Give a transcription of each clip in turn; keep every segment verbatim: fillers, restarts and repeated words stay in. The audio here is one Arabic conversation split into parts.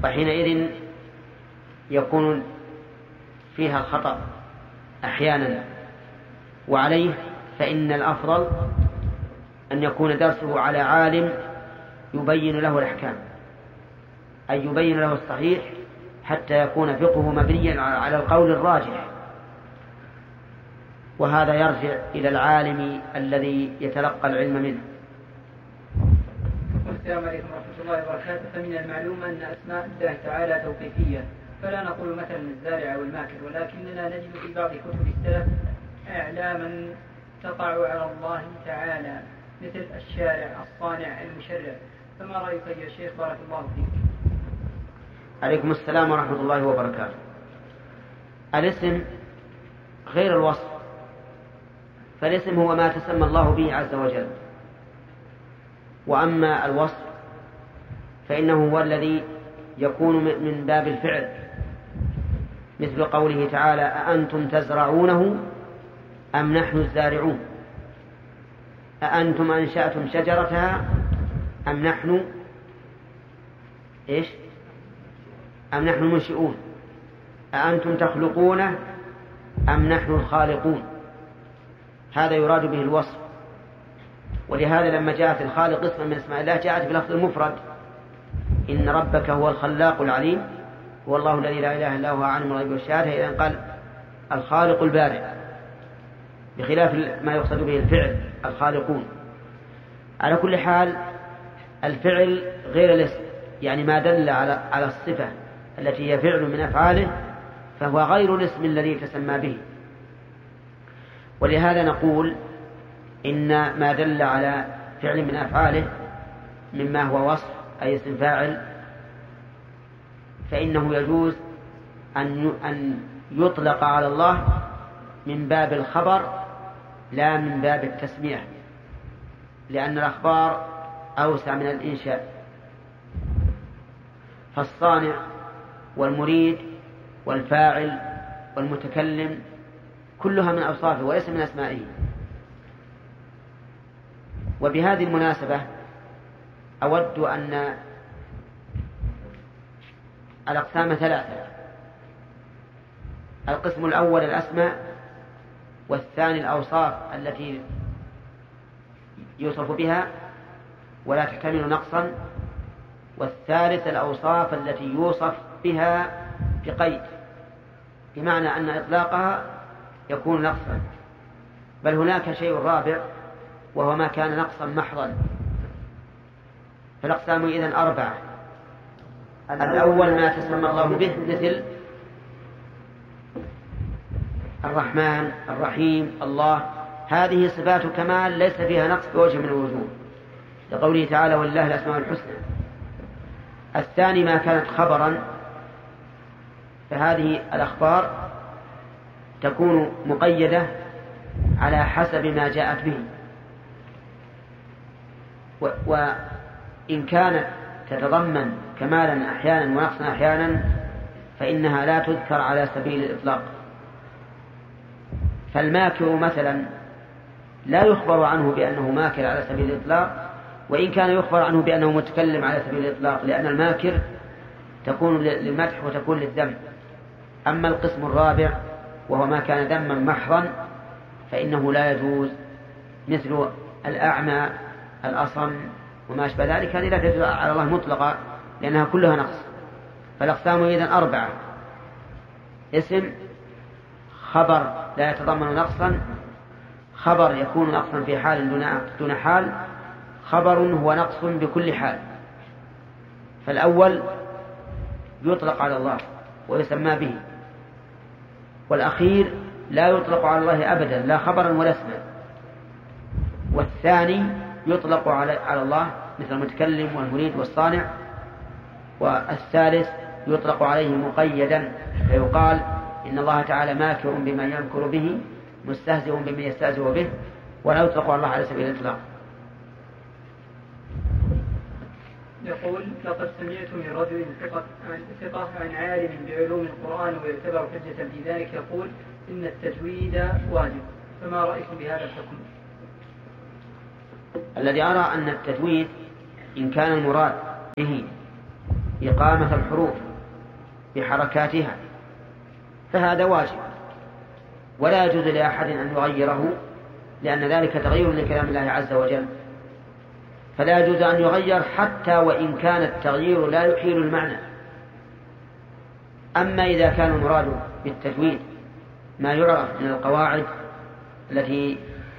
وحينئذ يكون فيها الخطأ أحيانا، وعليه فإن الأفضل أن يكون درسه على عالم يبين له الأحكام، أي يبين له الصحيح حتى يكون فقهه مبنيا على القول الراجح، وهذا يرجع إلى العالم الذي يتلقى العلم منه. السلام عليكم ورحمة الله وبركاته. فمن المعلوم أن أسماء الله تعالى توقيفية، فلا نقول مثلا الزارع والماكر، ولكننا نجد في بعض كتب السلف إعلاما تقع على الله تعالى مثل الشارع، الصانع، المشرع. فما رأيك يا شيخ بارك الله فيك؟ عليكم السلام ورحمة الله وبركاته. الاسم غير الوصف، فالاسم هو ما تسمى الله به عز وجل، وأما الوصف فإنه هو الذي يكون من باب الفعل، مثل قوله تعالى أأنتم تزرعونه أم نحن الزارعون، أأنتم أنشأتم شجرتها أم نحن إيش أم نحن المنشئون، أأنتم تخلقونه أم نحن الخالقون. هذا يراد به الوصف. ولهذا لما جاءت الخالق اسما من اسماء الله جاءت بلفظ المفرد، إن ربك هو الخلاق العليم، هو الله الذي لا إله إلا هو عالم الغيب والشهادة. إذن قال الخالق البارئ، بخلاف ما يقصد به الفعل الخالقون. على كل حال الفعل غير الاسم، يعني ما دل على على الصفة التي هي فعل من أفعاله فهو غير الاسم الذي تسمى به. ولهذا نقول إن ما دل على فعل من أفعاله مما هو وصف أي اسم فاعل فإنه يجوز أن يطلق على الله من باب الخبر لا من باب التسمية، لأن الأخبار أوسع من الإنشاء. فالصانع والمريد والفاعل والمتكلم كلها من أوصافه واسم من أسمائه. وبهذه المناسبة أود أن الأقسام ثلاثة: القسم الأول الأسماء، والثاني الأوصاف التي يوصف بها ولا تحتمل نقصا، والثالث الأوصاف التي يوصف بها بقيد، بمعنى أن إطلاقها يكون نقصا. بل هناك شيء رابع وهو ما كان نقصا محضا. فالأقسام إذن أربعة: الأول ما تسمى الله به مثل الرحمن، الرحيم، الله، هذه صفات كمال ليس فيها نقص بوجه من الوجوه، لقوله تعالى ولله الأسماء الحسنى. الثاني ما كانت خبرا، فهذه الأخبار تكون مقيدة على حسب ما جاءت به، وإن كانت تتضمن كمالا أحيانا ونقصا أحيانا فإنها لا تذكر على سبيل الإطلاق. فالماكر مثلا لا يخبر عنه بأنه ماكر على سبيل الإطلاق، وإن كان يخبر عنه بأنه متكلم على سبيل الإطلاق، لأن الماكر تكون للمدح وتكون للذم. أما القسم الرابع وهو ما كان ذما محضا فإنه لا يجوز، مثل الأعمى، الأصم وما أشبه ذلك، هذه لا تجوز على الله مطلقا لأنها كلها نقص. فالأقسام إذن أربعة: اسم، خبر لا يتضمن نقصا، خبر يكون نقصا في حال دون حال، خبر هو نقص بكل حال. فالأول يطلق على الله ويسمى به، والأخير لا يطلق على الله أبدا لا خبرا ولا اسما، والثاني يطلق على الله مثل المتكلم والمريد والصانع، والثالث يطلق عليه مقيدا فيقال إن الله تعالى ماكر بما يمكر به مستهزئ بما يستهزئ به، ولا يطلق على الله على سبيل الإطلاق. يقول لقد سمعت من رجل ثقة عن عالم بعلوم القرآن ويعتبر حجة في ذلك يقول إن التجويد واجب، فما رأيكم بهذا الحكم؟ الذي أرى أن التجويد إن كان المراد به إقامة الحروف بحركاتها فهذا واجب، ولا يجوز لأحد أن يغيره، لأن ذلك تغيير لكلام الله عز وجل، فلا يجوز أن يغير حتى وإن كان التغيير لا يحيل المعنى. أما إذا كان المراد بالتجويد ما يعرف من القواعد التي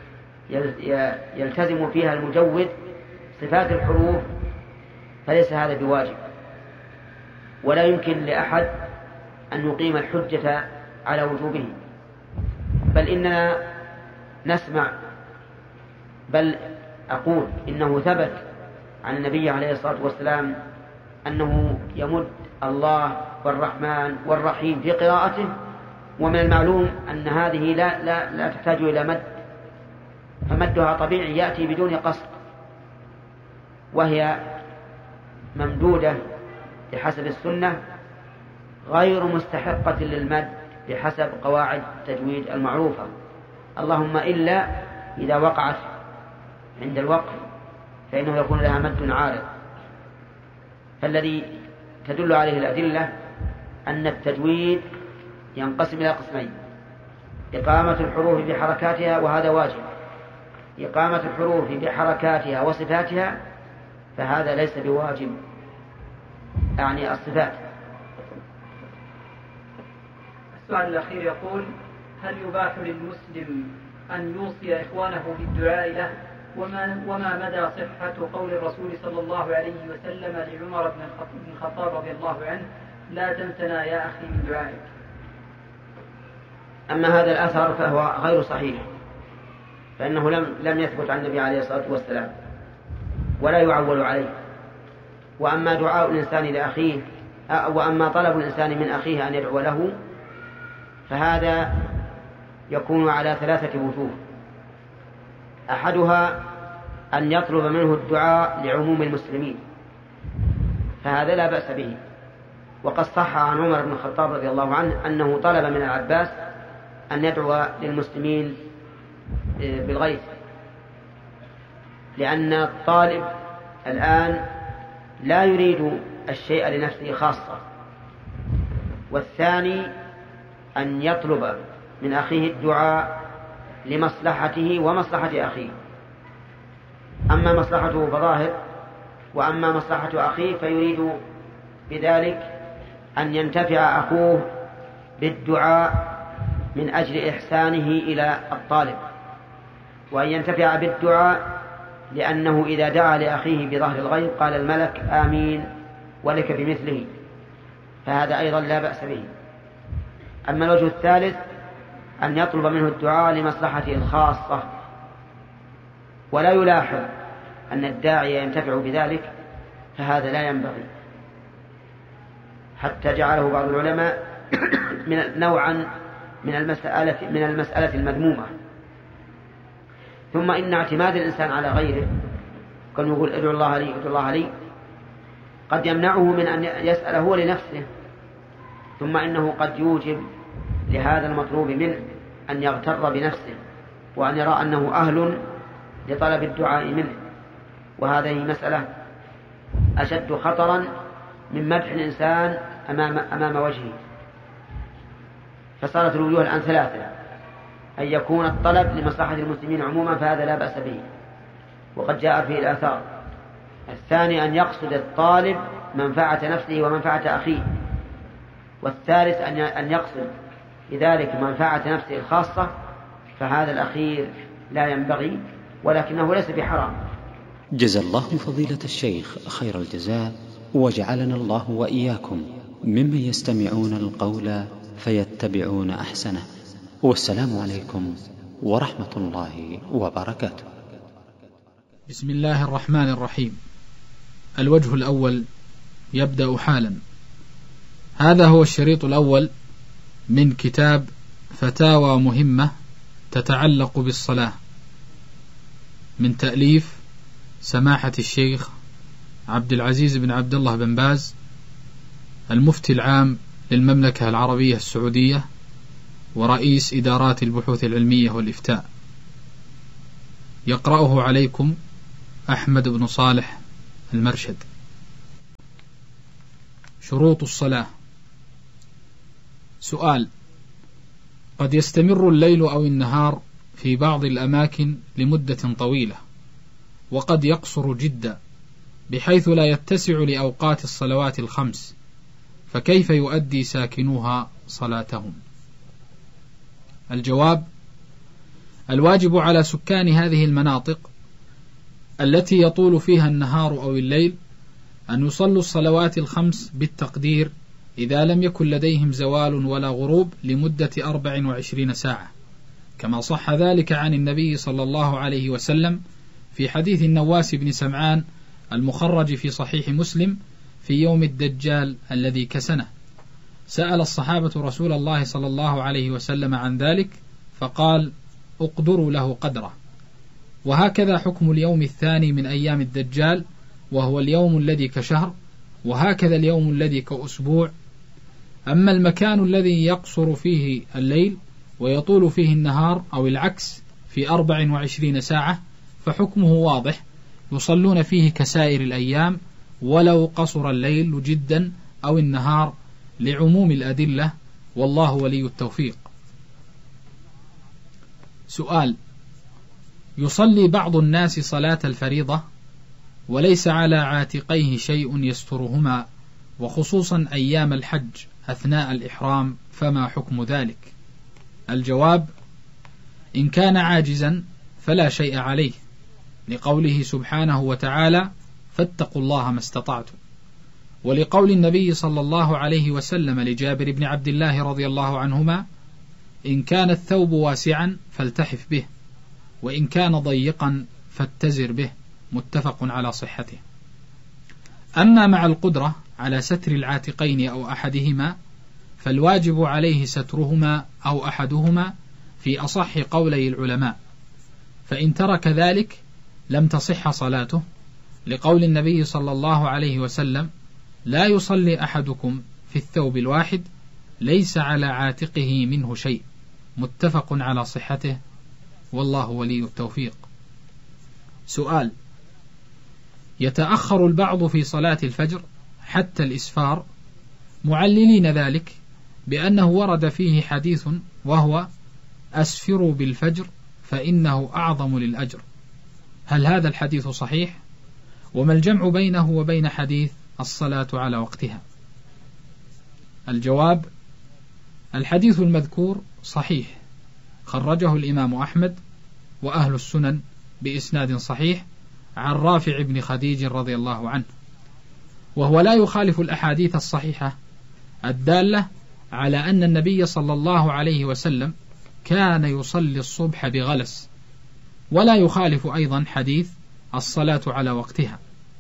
يلتزم فيها المجود صفات الحروف فليس هذا بواجب، ولا يمكن لأحد أن يقيم الحجة على وجوبه، بل إننا نسمع، بل أقول إنه ثبت عن النبي عليه الصلاة والسلام أنه يمد الله والرحمن والرحيم في قراءته، ومن المعلوم أن هذه لا, لا, لا تحتاج إلى مد، فمدها طبيعي يأتي بدون قصد، وهي ممدودة بحسب السنة غير مستحقة للمد بحسب قواعد التجويد المعروفة، اللهم إلا إذا وقعت عند الوقف فإنه يكون لها مد عارض. فالذي تدل عليه الأدلة أن التجويد ينقسم إلى قسمين: إقامة الحروف بحركاتها وهذا واجب، إقامة الحروف بحركاتها وصفاتها فهذا ليس بواجب، يعني الصفات. السؤال الأخير يقول: هل يباح للمسلم أن يوصي إخوانه بالدعاء له؟ وما, وما مدى صحة قول الرسول صلى الله عليه وسلم لعمر بن الخطاب رضي الله عنه: لا تنسنا يا أخي من دعائك؟ أما هذا الأثر فهو غير صحيح، فإنه لم, لم يثبت عن النبي عليه الصلاة والسلام ولا يعول عليه. وأما دعاء الإنسان لأخيه، وأما طلب الإنسان من أخيه أن يدعو له فهذا يكون على ثلاثة وجوه: أحدها أن يطلب منه الدعاء لعموم المسلمين، فهذا لا بأس به، وقد صح عن عمر بن الخطاب رضي الله عنه أنه طلب من العباس أن يدعو للمسلمين بالغيث، لأن الطالب الآن لا يريد الشيء لنفسه خاصة. والثاني أن يطلب من أخيه الدعاء لمصلحته ومصلحة أخيه، أما مصلحته فظاهر، وأما مصلحة أخيه فيريد بذلك أن ينتفع أخوه بالدعاء من أجل إحسانه إلى الطالب، وأن ينتفع بالدعاء لأنه إذا دعا لأخيه بظهر الغيب قال الملك آمين ولك بمثله، فهذا أيضا لا بأس به. أما الوجه الثالث أن يطلب منه الدعاء لمصلحته الخاصة، ولا يلاحظ أن الداعي ينتفع بذلك، فهذا لا ينبغي، حتى جعله بعض العلماء من نوعا من المسألة من المسألة المذمومة. ثم إن اعتماد الإنسان على غيره، كان يقول ادعو الله لي ادعو الله لي، قد يمنعه من أن يسأل هو لنفسه، ثم إنه قد يوجب لهذا المطلوب منه أن يغتر بنفسه وأن يرى أنه أهل لطلب الدعاء منه، وهذه مسألة أشد خطرا من مدح الإنسان أمام, أمام وجهه. فصارت الوجوه الآن ثلاثة: أن يكون الطلب لمصلحة المسلمين عموما فهذا لا بأس به وقد جاء فيه الآثار. الثاني أن يقصد الطالب منفعة نفسه ومنفعة أخيه. والثالث أن يقصد لذلك منفعة نفسه الخاصة، فهذا الأخير لا ينبغي ولكنه ليس بحرام. جزا الله فضيلة الشيخ خير الجزاء، وجعلنا الله وإياكم ممن يستمعون القول فيتبعون أحسنه. والسلام عليكم ورحمة الله وبركاته. بسم الله الرحمن الرحيم. الوجه الأول يبدأ حالا. هذا هو الشريط الأول من كتاب فتاوى مهمة تتعلق بالصلاة، من تأليف سماحة الشيخ عبد العزيز بن عبد الله بن باز، المفتي العام للمملكة العربية السعودية ورئيس إدارات البحوث العلمية والإفتاء. يقرأه عليكم أحمد بن صالح المرشد. شروط الصلاة. سؤال: قد يستمر الليل أو النهار في بعض الأماكن لمدة طويلة، وقد يقصر جدا بحيث لا يتسع لأوقات الصلوات الخمس، فكيف يؤدي ساكنوها صلاتهم؟ الجواب: الواجب على سكان هذه المناطق التي يطول فيها النهار أو الليل أن يصلوا الصلوات الخمس بالتقدير إذا لم يكن لديهم زوال ولا غروب لمدة أربع وعشرين ساعة، كما صح ذلك عن النبي صلى الله عليه وسلم في حديث النواس بن سمعان المخرج في صحيح مسلم في يوم الدجال الذي كسنه. سأل الصحابة رسول الله صلى الله عليه وسلم عن ذلك فقال: اقدروا له قدره. وهكذا حكم اليوم الثاني من أيام الدجال، وهو اليوم الذي كشهر، وهكذا اليوم الذي كأسبوع. أما المكان الذي يقصر فيه الليل ويطول فيه النهار أو العكس في أربع وعشرين ساعة فحكمه واضح، يصلون فيه كسائر الأيام ولو قصر الليل جدا أو النهار لعموم الأدلة، والله ولي التوفيق. سؤال: يصلي بعض الناس صلاة الفريضة وليس على عاتقيه شيء يسترهما، وخصوصا أيام الحج أثناء الإحرام، فما حكم ذلك؟ الجواب: إن كان عاجزا فلا شيء عليه، لقوله سبحانه وتعالى: فاتقوا الله ما استطعتم، ولقول النبي صلى الله عليه وسلم لجابر بن عبد الله رضي الله عنهما: إن كان الثوب واسعا فالتحف به، وإن كان ضيقا فاتزر به، متفق على صحته. أما مع القدرة على ستر العاتقين أو أحدهما فالواجب عليه سترهما أو أحدهما في أصح قولي العلماء، فإن ترك ذلك لم تصح صلاته، لقول النبي صلى الله عليه وسلم: لا يصلي أحدكم في الثوب الواحد ليس على عاتقه منه شيء، متفق على صحته، والله ولي التوفيق. سؤال: يتأخر البعض في صلاة الفجر حتى الإسفار، معللين ذلك بأنه ورد فيه حديث وهو: أسفروا بالفجر فإنه أعظم للأجر. هل هذا الحديث صحيح؟ وما الجمع بينه وبين حديث الصلاة على وقتها؟ الجواب: الحديث المذكور صحيح، خرجه الإمام أحمد وأهل السنن بإسناد صحيح عن رافع بن خديج رضي الله عنه، وهو لا يخالف الأحاديث الصحيحة الدالة على أن النبي صلى الله عليه وسلم كان يصلي الصبح بغلس، ولا يخالف أيضا حديث الصلاة على وقتها،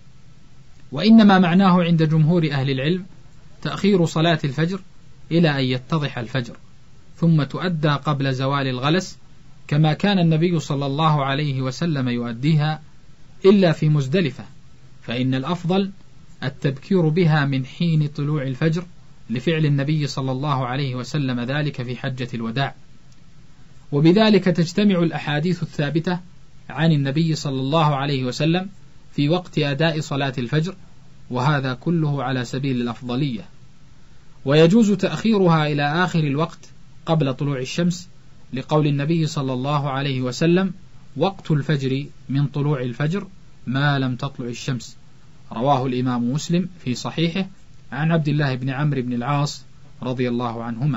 وإنما معناه عند جمهور أهل العلم تأخير صلاة الفجر إلى أن يتضح الفجر، ثم تؤدى قبل زوال الغلس، كما كان النبي صلى الله عليه وسلم يؤديها، إلا في مزدلفة، فإن الأفضل التبكير بها من حين طلوع الفجر، لفعل النبي صلى الله عليه وسلم ذلك في حجة الوداع. وبذلك تجتمع الأحاديث الثابتة عن النبي صلى الله عليه وسلم في وقت أداء صلاة الفجر، وهذا كله على سبيل الأفضلية. ويجوز تأخيرها إلى آخر الوقت قبل طلوع الشمس، لقول النبي صلى الله عليه وسلم: وقت الفجر من طلوع الفجر ما لم تطلع الشمس، رواه الإمام مسلم في صحيحه عن عبد الله بن عمرو بن العاص رضي الله عنهما.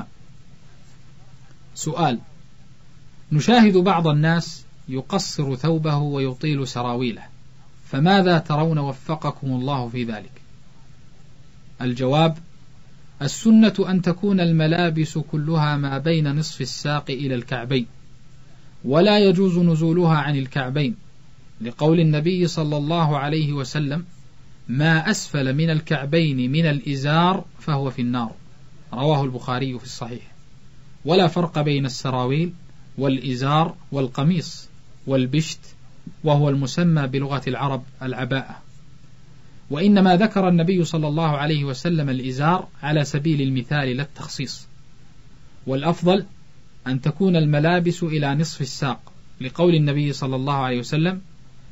سؤال: نشاهد بعض الناس يقصر ثوبه ويطيل سراويله، فماذا ترون وفقكم الله في ذلك؟ الجواب: السنة أن تكون الملابس كلها ما بين نصف الساق إلى الكعبين، ولا يجوز نزولها عن الكعبين، لقول النبي صلى الله عليه وسلم: ما أسفل من الكعبين من الإزار فهو في النار، رواه البخاري في الصحيح. ولا فرق بين السراويل والإزار والقميص والبشت، وهو المسمى بلغة العرب العباءة، وإنما ذكر النبي صلى الله عليه وسلم الإزار على سبيل المثال لا التخصيص. والأفضل أن تكون الملابس إلى نصف الساق، لقول النبي صلى الله عليه وسلم: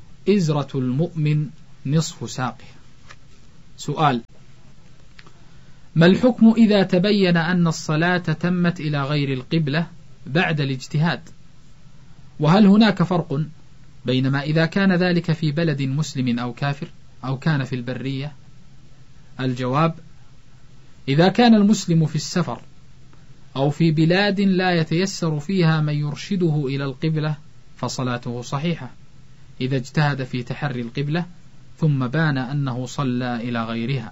إزرة المؤمن نصف ساقه. سؤال: ما الحكم إذا تبين أن الصلاة تمت إلى غير القبلة بعد الاجتهاد؟ وهل هناك فرق بينما إذا كان ذلك في بلد مسلم أو كافر أو كان في البرية؟ الجواب: إذا كان المسلم في السفر أو في بلاد لا يتيسر فيها من يرشده إلى القبلة فصلاته صحيحة إذا اجتهد في تحري القبلة ثم بان أنه صلى إلى غيرها.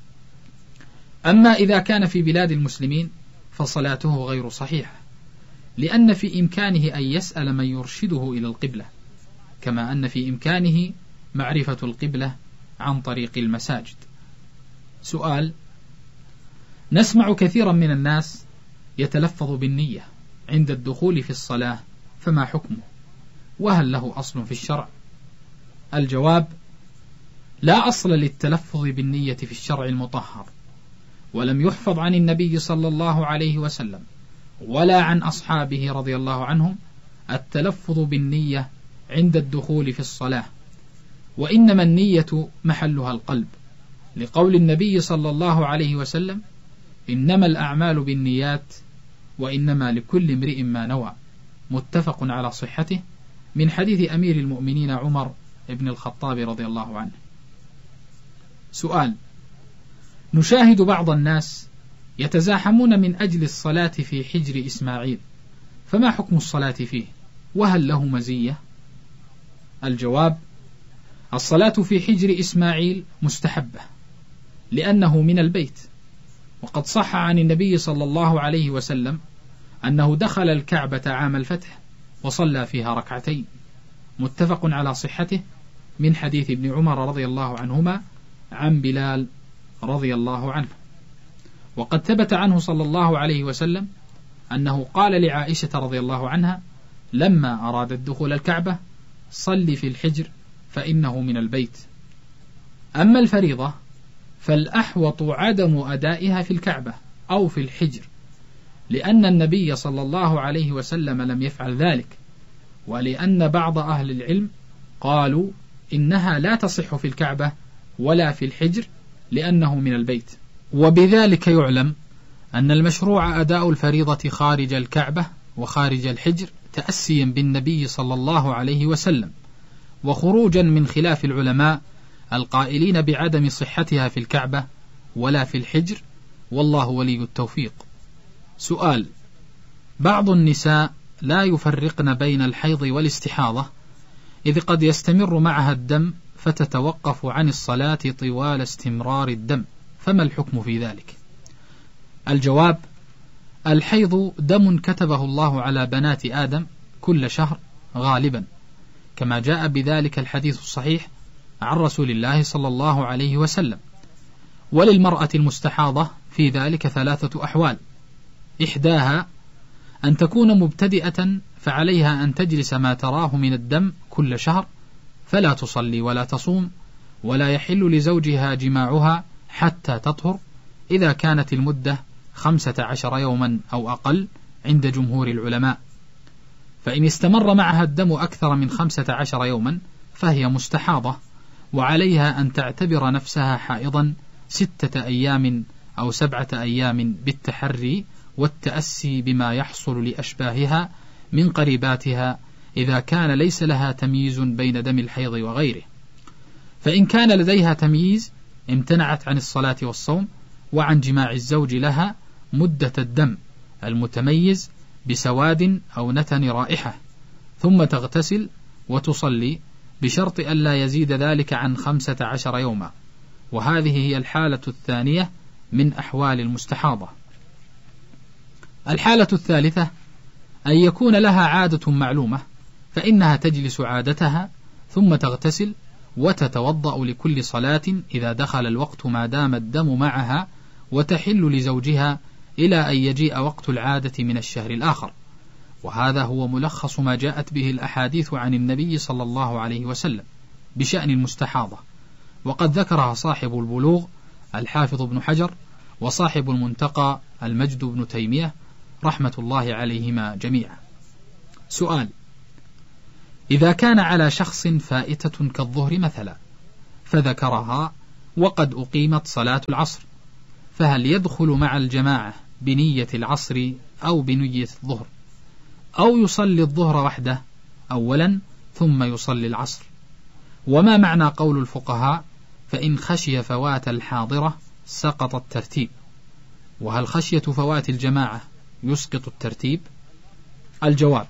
أما إذا كان في بلاد المسلمين فصلاته غير صحيحة، لأن في إمكانه أن يسأل من يرشده إلى القبلة، كما أن في إمكانه معرفة القبلة عن طريق المساجد. سؤال: نسمع كثيرا من الناس يتلفظ بالنية عند الدخول في الصلاة، فما حكمه؟ وهل له أصل في الشرع؟ الجواب: لا أصل للتلفظ بالنية في الشرع المطهر، ولم يحفظ عن النبي صلى الله عليه وسلم ولا عن أصحابه رضي الله عنهم التلفظ بالنية عند الدخول في الصلاة، وإنما النية محلها القلب، لقول النبي صلى الله عليه وسلم: إنما الأعمال بالنيات وإنما لكل امرئ ما نوى، متفق على صحته، من حديث أمير المؤمنين عمر بن الخطاب رضي الله عنه. سؤال: نشاهد بعض الناس يتزاحمون من أجل الصلاة في حجر إسماعيل، فما حكم الصلاة فيه؟ وهل له مزية؟ الجواب: الصلاة في حجر إسماعيل مستحبة، لأنه من البيت، وقد صح عن النبي صلى الله عليه وسلم أنه دخل الكعبة عام الفتح وصلى فيها ركعتين، متفق على صحته، من حديث ابن عمر رضي الله عنهما عن بلال رضي الله عنه. وقد ثبت عنه صلى الله عليه وسلم أنه قال لعائشة رضي الله عنها لما أرادت دخول الكعبة: صلي في الحجر فإنه من البيت. أما الفريضة فالأحوط عدم أدائها في الكعبة أو في الحجر، لأن النبي صلى الله عليه وسلم لم يفعل ذلك، ولأن بعض أهل العلم قالوا إنها لا تصح في الكعبة ولا في الحجر لأنه من البيت. وبذلك يعلم أن المشروع أداء الفريضة خارج الكعبة وخارج الحجر تأسيا بالنبي صلى الله عليه وسلم، وخروجا من خلاف العلماء القائلين بعدم صحتها في الكعبة ولا في الحجر، والله ولي التوفيق. سؤال: بعض النساء لا يفرقن بين الحيض والاستحاضة، إذ قد يستمر معها الدم فتتوقف عن الصلاة طوال استمرار الدم، فما الحكم في ذلك؟ الجواب: الحيض دم كتبه الله على بنات آدم كل شهر غالبا، كما جاء بذلك الحديث الصحيح عن رسول الله صلى الله عليه وسلم. وللمرأة المستحاضة في ذلك ثلاثة أحوال: إحداها أن تكون مبتدئة فعليها أن تجلس ما تراه من الدم كل شهر، فلا تصلي ولا تصوم، ولا يحل لزوجها جماعها حتى تطهر، إذا كانت المدة خمسة عشر يوما أو أقل عند جمهور العلماء. فإن استمر معها الدم أكثر من خمسة عشر يوما فهي مستحاضة، وعليها أن تعتبر نفسها حائضا ستة أيام أو سبعة أيام بالتحري والتأسي بما يحصل لأشباهها من قريباتها إذا كان ليس لها تمييز بين دم الحيض وغيره. فإن كان لديها تمييز امتنعت عن الصلاة والصوم وعن جماع الزوج لها مدة الدم المتميز بسواد أو نتن رائحة، ثم تغتسل وتصلي بشرط ألا يزيد ذلك عن خمسة عشر يوما، وهذه هي الحالة الثانية من أحوال المستحاضة. الحالة الثالثة أن يكون لها عادة معلومة، فإنها تجلس عادتها ثم تغتسل وتتوضأ لكل صلاة إذا دخل الوقت ما دام الدم معها، وتحل لزوجها إلى أن يجيء وقت العادة من الشهر الآخر. وهذا هو ملخص ما جاءت به الأحاديث عن النبي صلى الله عليه وسلم بشأن المستحاضة، وقد ذكرها صاحب البلوغ الحافظ ابن حجر، وصاحب المنتقى المجد بن تيمية رحمة الله عليهما جميعا. سؤال: إذا كان على شخص فائتة كالظهر مثلا فذكرها وقد أقيمت صلاة العصر، فهل يدخل مع الجماعة بنية العصر أو بنية الظهر، أو يصلي الظهر وحده أولا ثم يصلي العصر؟ وما معنى قول الفقهاء فإن خشي فوات الحاضرة سقط الترتيب؟ وهل خشية فوات الجماعة يسقط الترتيب؟ الجواب: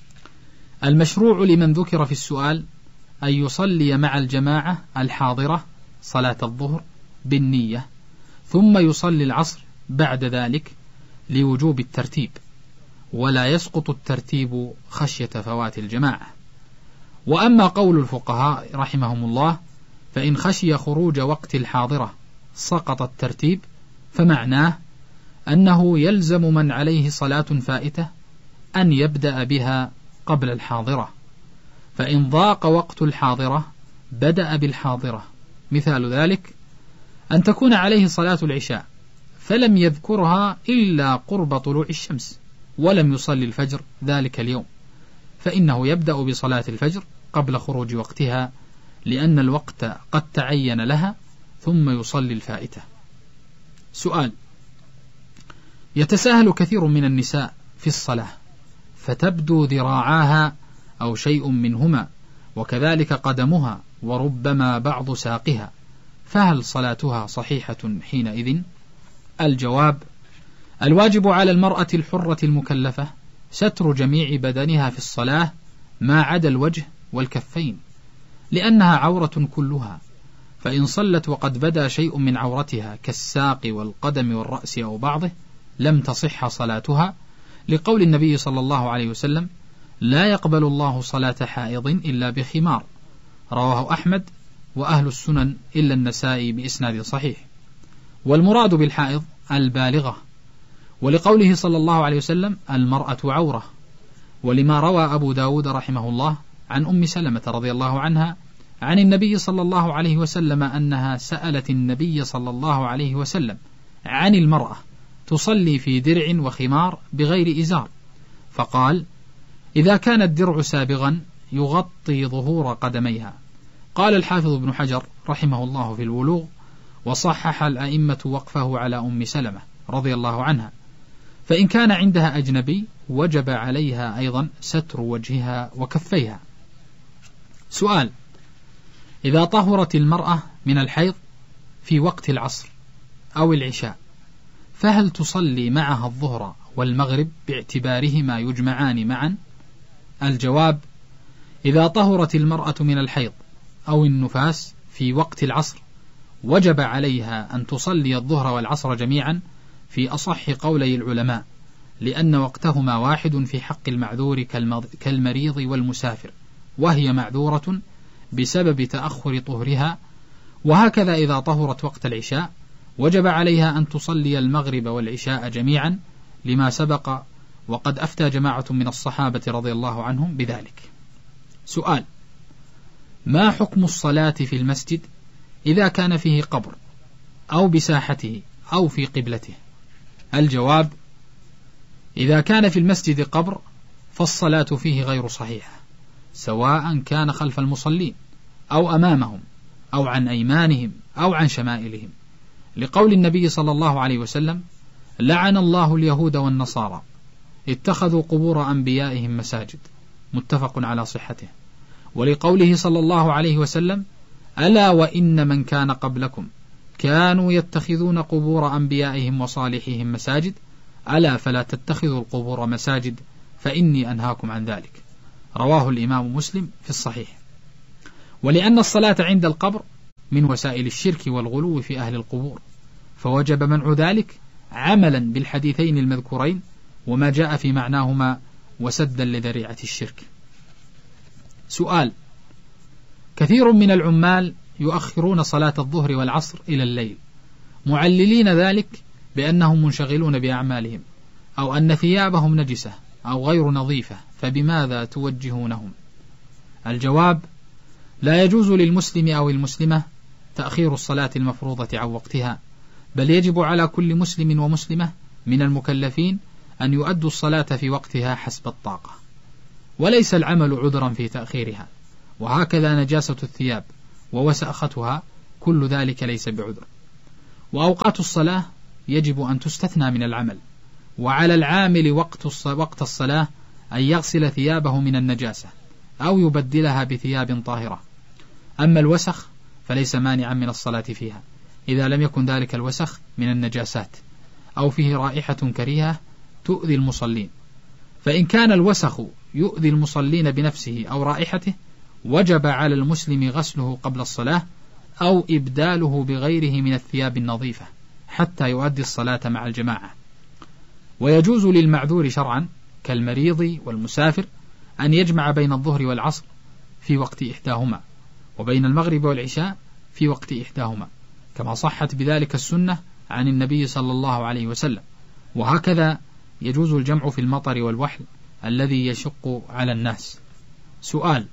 المشروع لمن ذكر في السؤال أن يصلي مع الجماعة الحاضرة صلاة الظهر بالنية، ثم يصلي العصر بعد ذلك لوجوب الترتيب، ولا يسقط الترتيب خشية فوات الجماعة. وأما قول الفقهاء رحمهم الله فإن خشي خروج وقت الحاضرة سقط الترتيب، فمعناه أنه يلزم من عليه صلاة فائتة أن يبدأ بها قبل الحاضرة، فإن ضاق وقت الحاضرة بدأ بالحاضرة. مثال ذلك أن تكون عليه صلاة العشاء فلم يذكرها إلا قرب طلوع الشمس ولم يصلي الفجر ذلك اليوم، فإنه يبدأ بصلاة الفجر قبل خروج وقتها لأن الوقت قد تعين لها، ثم يصلي الفائتة. سؤال: يتساهل كثير من النساء في الصلاة فتبدو ذراعاها أو شيء منهما، وكذلك قدمها وربما بعض ساقها، فهل صلاتها صحيحة حينئذ؟ الجواب: الواجب على المرأة الحرة المكلفة ستر جميع بدنها في الصلاة ما عدا الوجه والكفين، لأنها عورة كلها، فإن صلت وقد بدا شيء من عورتها كالساق والقدم والرأس أو بعضه لم تصح صلاتها، لقول النبي صلى الله عليه وسلم: لا يقبل الله صلاة حائض إلا بخمار، رواه أحمد وأهل السنن إلا النسائي بإسناد صحيح. والمراد بالحائض البالغة، ولقوله صلى الله عليه وسلم: المرأة عورة، ولما روى أبو داود رحمه الله عن أم سلمة رضي الله عنها عن النبي صلى الله عليه وسلم أنها سألت النبي صلى الله عليه وسلم عن المرأة تصلي في درع وخمار بغير إزار، فقال: إذا كان الدرع سابغا يغطي ظهور قدميها. قال الحافظ ابن حجر رحمه الله في البلوغ: وصحح الأئمة وقفه على أم سلمة رضي الله عنها، فإن كان عندها أجنبي وجب عليها أيضا ستر وجهها وكفيها. سؤال: إذا طهرت المرأة من الحيض في وقت العصر أو العشاء فهل تصلي معها الظهر والمغرب باعتبارهما يجمعان معا؟ الجواب: إذا طهرت المرأة من الحيض أو النفاس في وقت العصر وجب عليها أن تصلي الظهر والعصر جميعا في أصح قولي العلماء، لأن وقتهما واحد في حق المعذور كالمريض والمسافر، وهي معذورة بسبب تأخر طهرها. وهكذا إذا طهرت وقت العشاء وجب عليها أن تصلي المغرب والعشاء جميعا لما سبق، وقد أفتى جماعة من الصحابة رضي الله عنهم بذلك. سؤال: ما حكم الصلاة في المسجد إذا كان فيه قبر أو بساحته أو في قبلته؟ الجواب: إذا كان في المسجد قبر فالصلاة فيه غير صحيحة، سواء كان خلف المصلين أو أمامهم أو عن أيمانهم أو عن شمائلهم، لقول النبي صلى الله عليه وسلم: لعن الله اليهود والنصارى اتخذوا قبور أنبيائهم مساجد، متفق على صحته. ولقوله صلى الله عليه وسلم: ألا وإن من كان قبلكم كانوا يتخذون قبور أنبيائهم وصالحيهم مساجد، ألا فلا تتخذوا القبور مساجد فإني أنهاكم عن ذلك، رواه الإمام مسلم في الصحيح. ولأن الصلاة عند القبر من وسائل الشرك والغلو في أهل القبور، فوجب منع ذلك عملا بالحديثين المذكورين وما جاء في معناهما وسدا لذريعة الشرك. سؤال: كثير من العمال يؤخرون صلاة الظهر والعصر إلى الليل، معللين ذلك بأنهم منشغلون بأعمالهم أو أن ثيابهم نجسة أو غير نظيفة، فبماذا توجهونهم؟ الجواب: لا يجوز للمسلم أو المسلمة تأخير الصلاة المفروضة عن وقتها، بل يجب على كل مسلم ومسلمة من المكلفين أن يؤدوا الصلاة في وقتها حسب الطاقة، وليس العمل عذرا في تأخيرها. وهكذا نجاسة الثياب ووساختها كل ذلك ليس بعذر. وأوقات الصلاة يجب أن تستثنى من العمل، وعلى العامل وقت وقت الصلاة أن يغسل ثيابه من النجاسة أو يبدلها بثياب طاهرة. أما الوسخ فليس مانعا من الصلاة فيها إذا لم يكن ذلك الوسخ من النجاسات أو فيه رائحة كريهة تؤذي المصلين. فإن كان الوسخ يؤذي المصلين بنفسه أو رائحته وجب على المسلم غسله قبل الصلاة أو إبداله بغيره من الثياب النظيفة حتى يؤدي الصلاة مع الجماعة. ويجوز للمعذور شرعا كالمريض والمسافر أن يجمع بين الظهر والعصر في وقت إحداهما وبين المغرب والعشاء في وقت إحداهما، كما صحت بذلك السنة عن النبي صلى الله عليه وسلم. وهكذا يجوز الجمع في المطر والوحل الذي يشق على الناس. سؤال: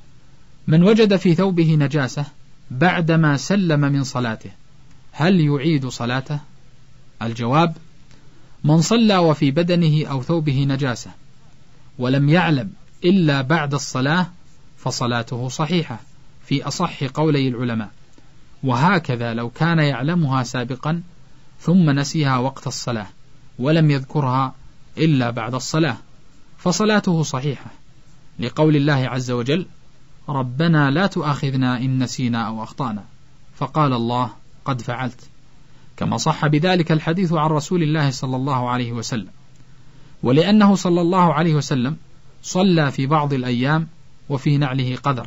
من وجد في ثوبه نجاسة بعدما سلم من صلاته هل يعيد صلاته؟ الجواب: من صلى وفي بدنه أو ثوبه نجاسة ولم يعلم إلا بعد الصلاة فصلاته صحيحة في أصح قولي العلماء، وهكذا لو كان يعلمها سابقا ثم نسيها وقت الصلاة ولم يذكرها إلا بعد الصلاة فصلاته صحيحة، لقول الله عز وجل: ربنا لا تؤاخذنا إن نسينا أو أخطأنا، فقال الله: قد فعلت، كما صح بذلك الحديث عن رسول الله صلى الله عليه وسلم. ولأنه صلى الله عليه وسلم صلى في بعض الأيام وفي نعله قدر،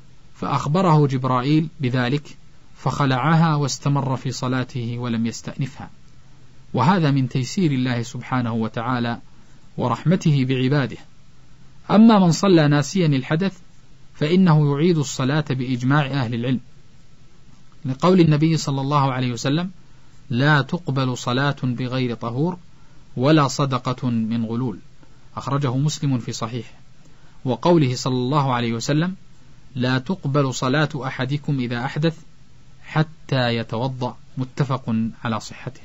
فأخبره جبرائيل بذلك فخلعها واستمر في صلاته ولم يستأنفها، وهذا من تيسير الله سبحانه وتعالى ورحمته بعباده. أما من صلى ناسيا الحدث فإنه يعيد الصلاة بإجماع أهل العلم، لقول النبي صلى الله عليه وسلم: لا تقبل صلاة بغير طهور ولا صدقة من غلول، أخرجه مسلم في صحيح. وقوله صلى الله عليه وسلم: لا تقبل صلاة أحدكم إذا أحدث حتى يتوضأ، متفق على صحته.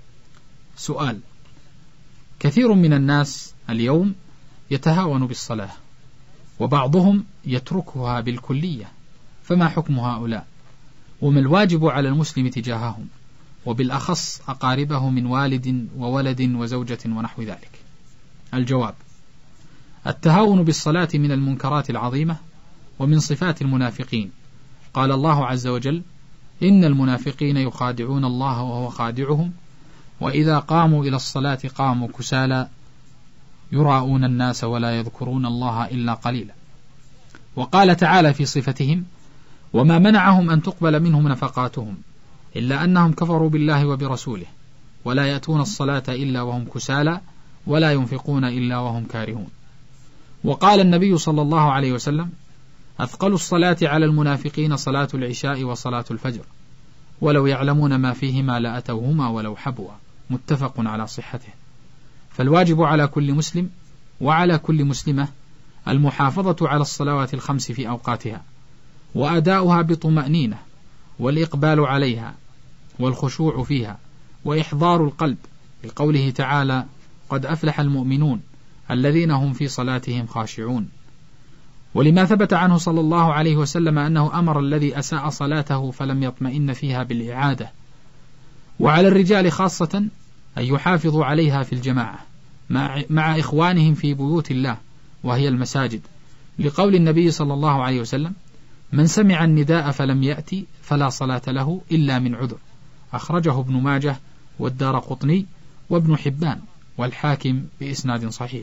سؤال: كثير من الناس اليوم يتهاون بالصلاة وبعضهم يتركها بالكلية، فما حكم هؤلاء؟ وما الواجب على المسلم تجاههم، وبالأخص أقاربه من والد وولد وزوجة ونحو ذلك؟ الجواب: التهاون بالصلاة من المنكرات العظيمة ومن صفات المنافقين. قال الله عز وجل: إن المنافقين يخادعون الله وهو خادعهم وإذا قاموا إلى الصلاة قاموا كسالى يراءون الناس ولا يذكرون الله إلا قليلا. وقال تعالى في صفتهم: وما منعهم أن تقبل منهم نفقاتهم إلا أنهم كفروا بالله وبرسوله ولا يأتون الصلاة إلا وهم كسالى ولا ينفقون إلا وهم كارهون. وقال النبي صلى الله عليه وسلم: أثقل الصلاة على المنافقين صلاة العشاء وصلاة الفجر ولو يعلمون ما فيهما لأتوهما ولو حبوا، متفق على صحته. فالواجب على كل مسلم وعلى كل مسلمة المحافظة على الصلوات الخمس في أوقاتها وأداؤها بطمأنينة والإقبال عليها والخشوع فيها وإحضار القلب، لقوله تعالى: قد أفلح المؤمنون الذين هم في صلاتهم خاشعون. ولما ثبت عنه صلى الله عليه وسلم أنه أمر الذي أساء صلاته فلم يطمئن فيها بالإعادة. وعلى الرجال خاصة أن يحافظوا عليها في الجماعة مع, مع إخوانهم في بيوت الله وهي المساجد، لقول النبي صلى الله عليه وسلم: من سمع النداء فلم يأتي فلا صلاة له إلا من عذر، أخرجه ابن ماجه والدارقطني وابن حبان والحاكم بإسناد صحيح.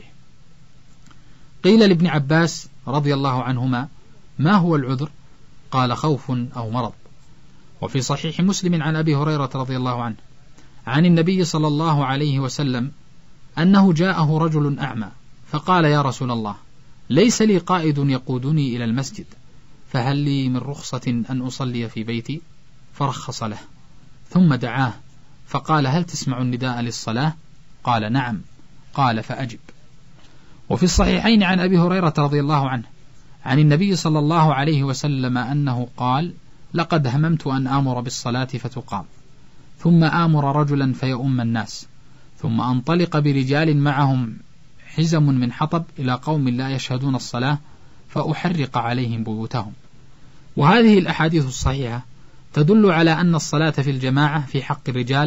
قيل لابن عباس رضي الله عنهما: ما هو العذر؟ قال: خوف أو مرض. وفي صحيح مسلم عن أبي هريرة رضي الله عنه عن النبي صلى الله عليه وسلم أنه جاءه رجل أعمى فقال: يا رسول الله، ليس لي قائد يقودني إلى المسجد، فهل لي من رخصة أن أصلي في بيتي؟ فرخص له، ثم دعاه فقال: هل تسمع النداء للصلاة؟ قال: نعم. قال: فأجب. وفي الصحيحين عن أبي هريرة رضي الله عنه عن النبي صلى الله عليه وسلم أنه قال: لقد هممت أن آمر بالصلاة فتقام، ثم آمر رجلا فيؤم الناس، ثم أنطلق برجال معهم حزم من حطب إلى قوم لا يشهدون الصلاة فأحرق عليهم بيوتهم. وهذه الأحاديث الصحيحة تدل على أن الصلاة في الجماعة في حق الرجال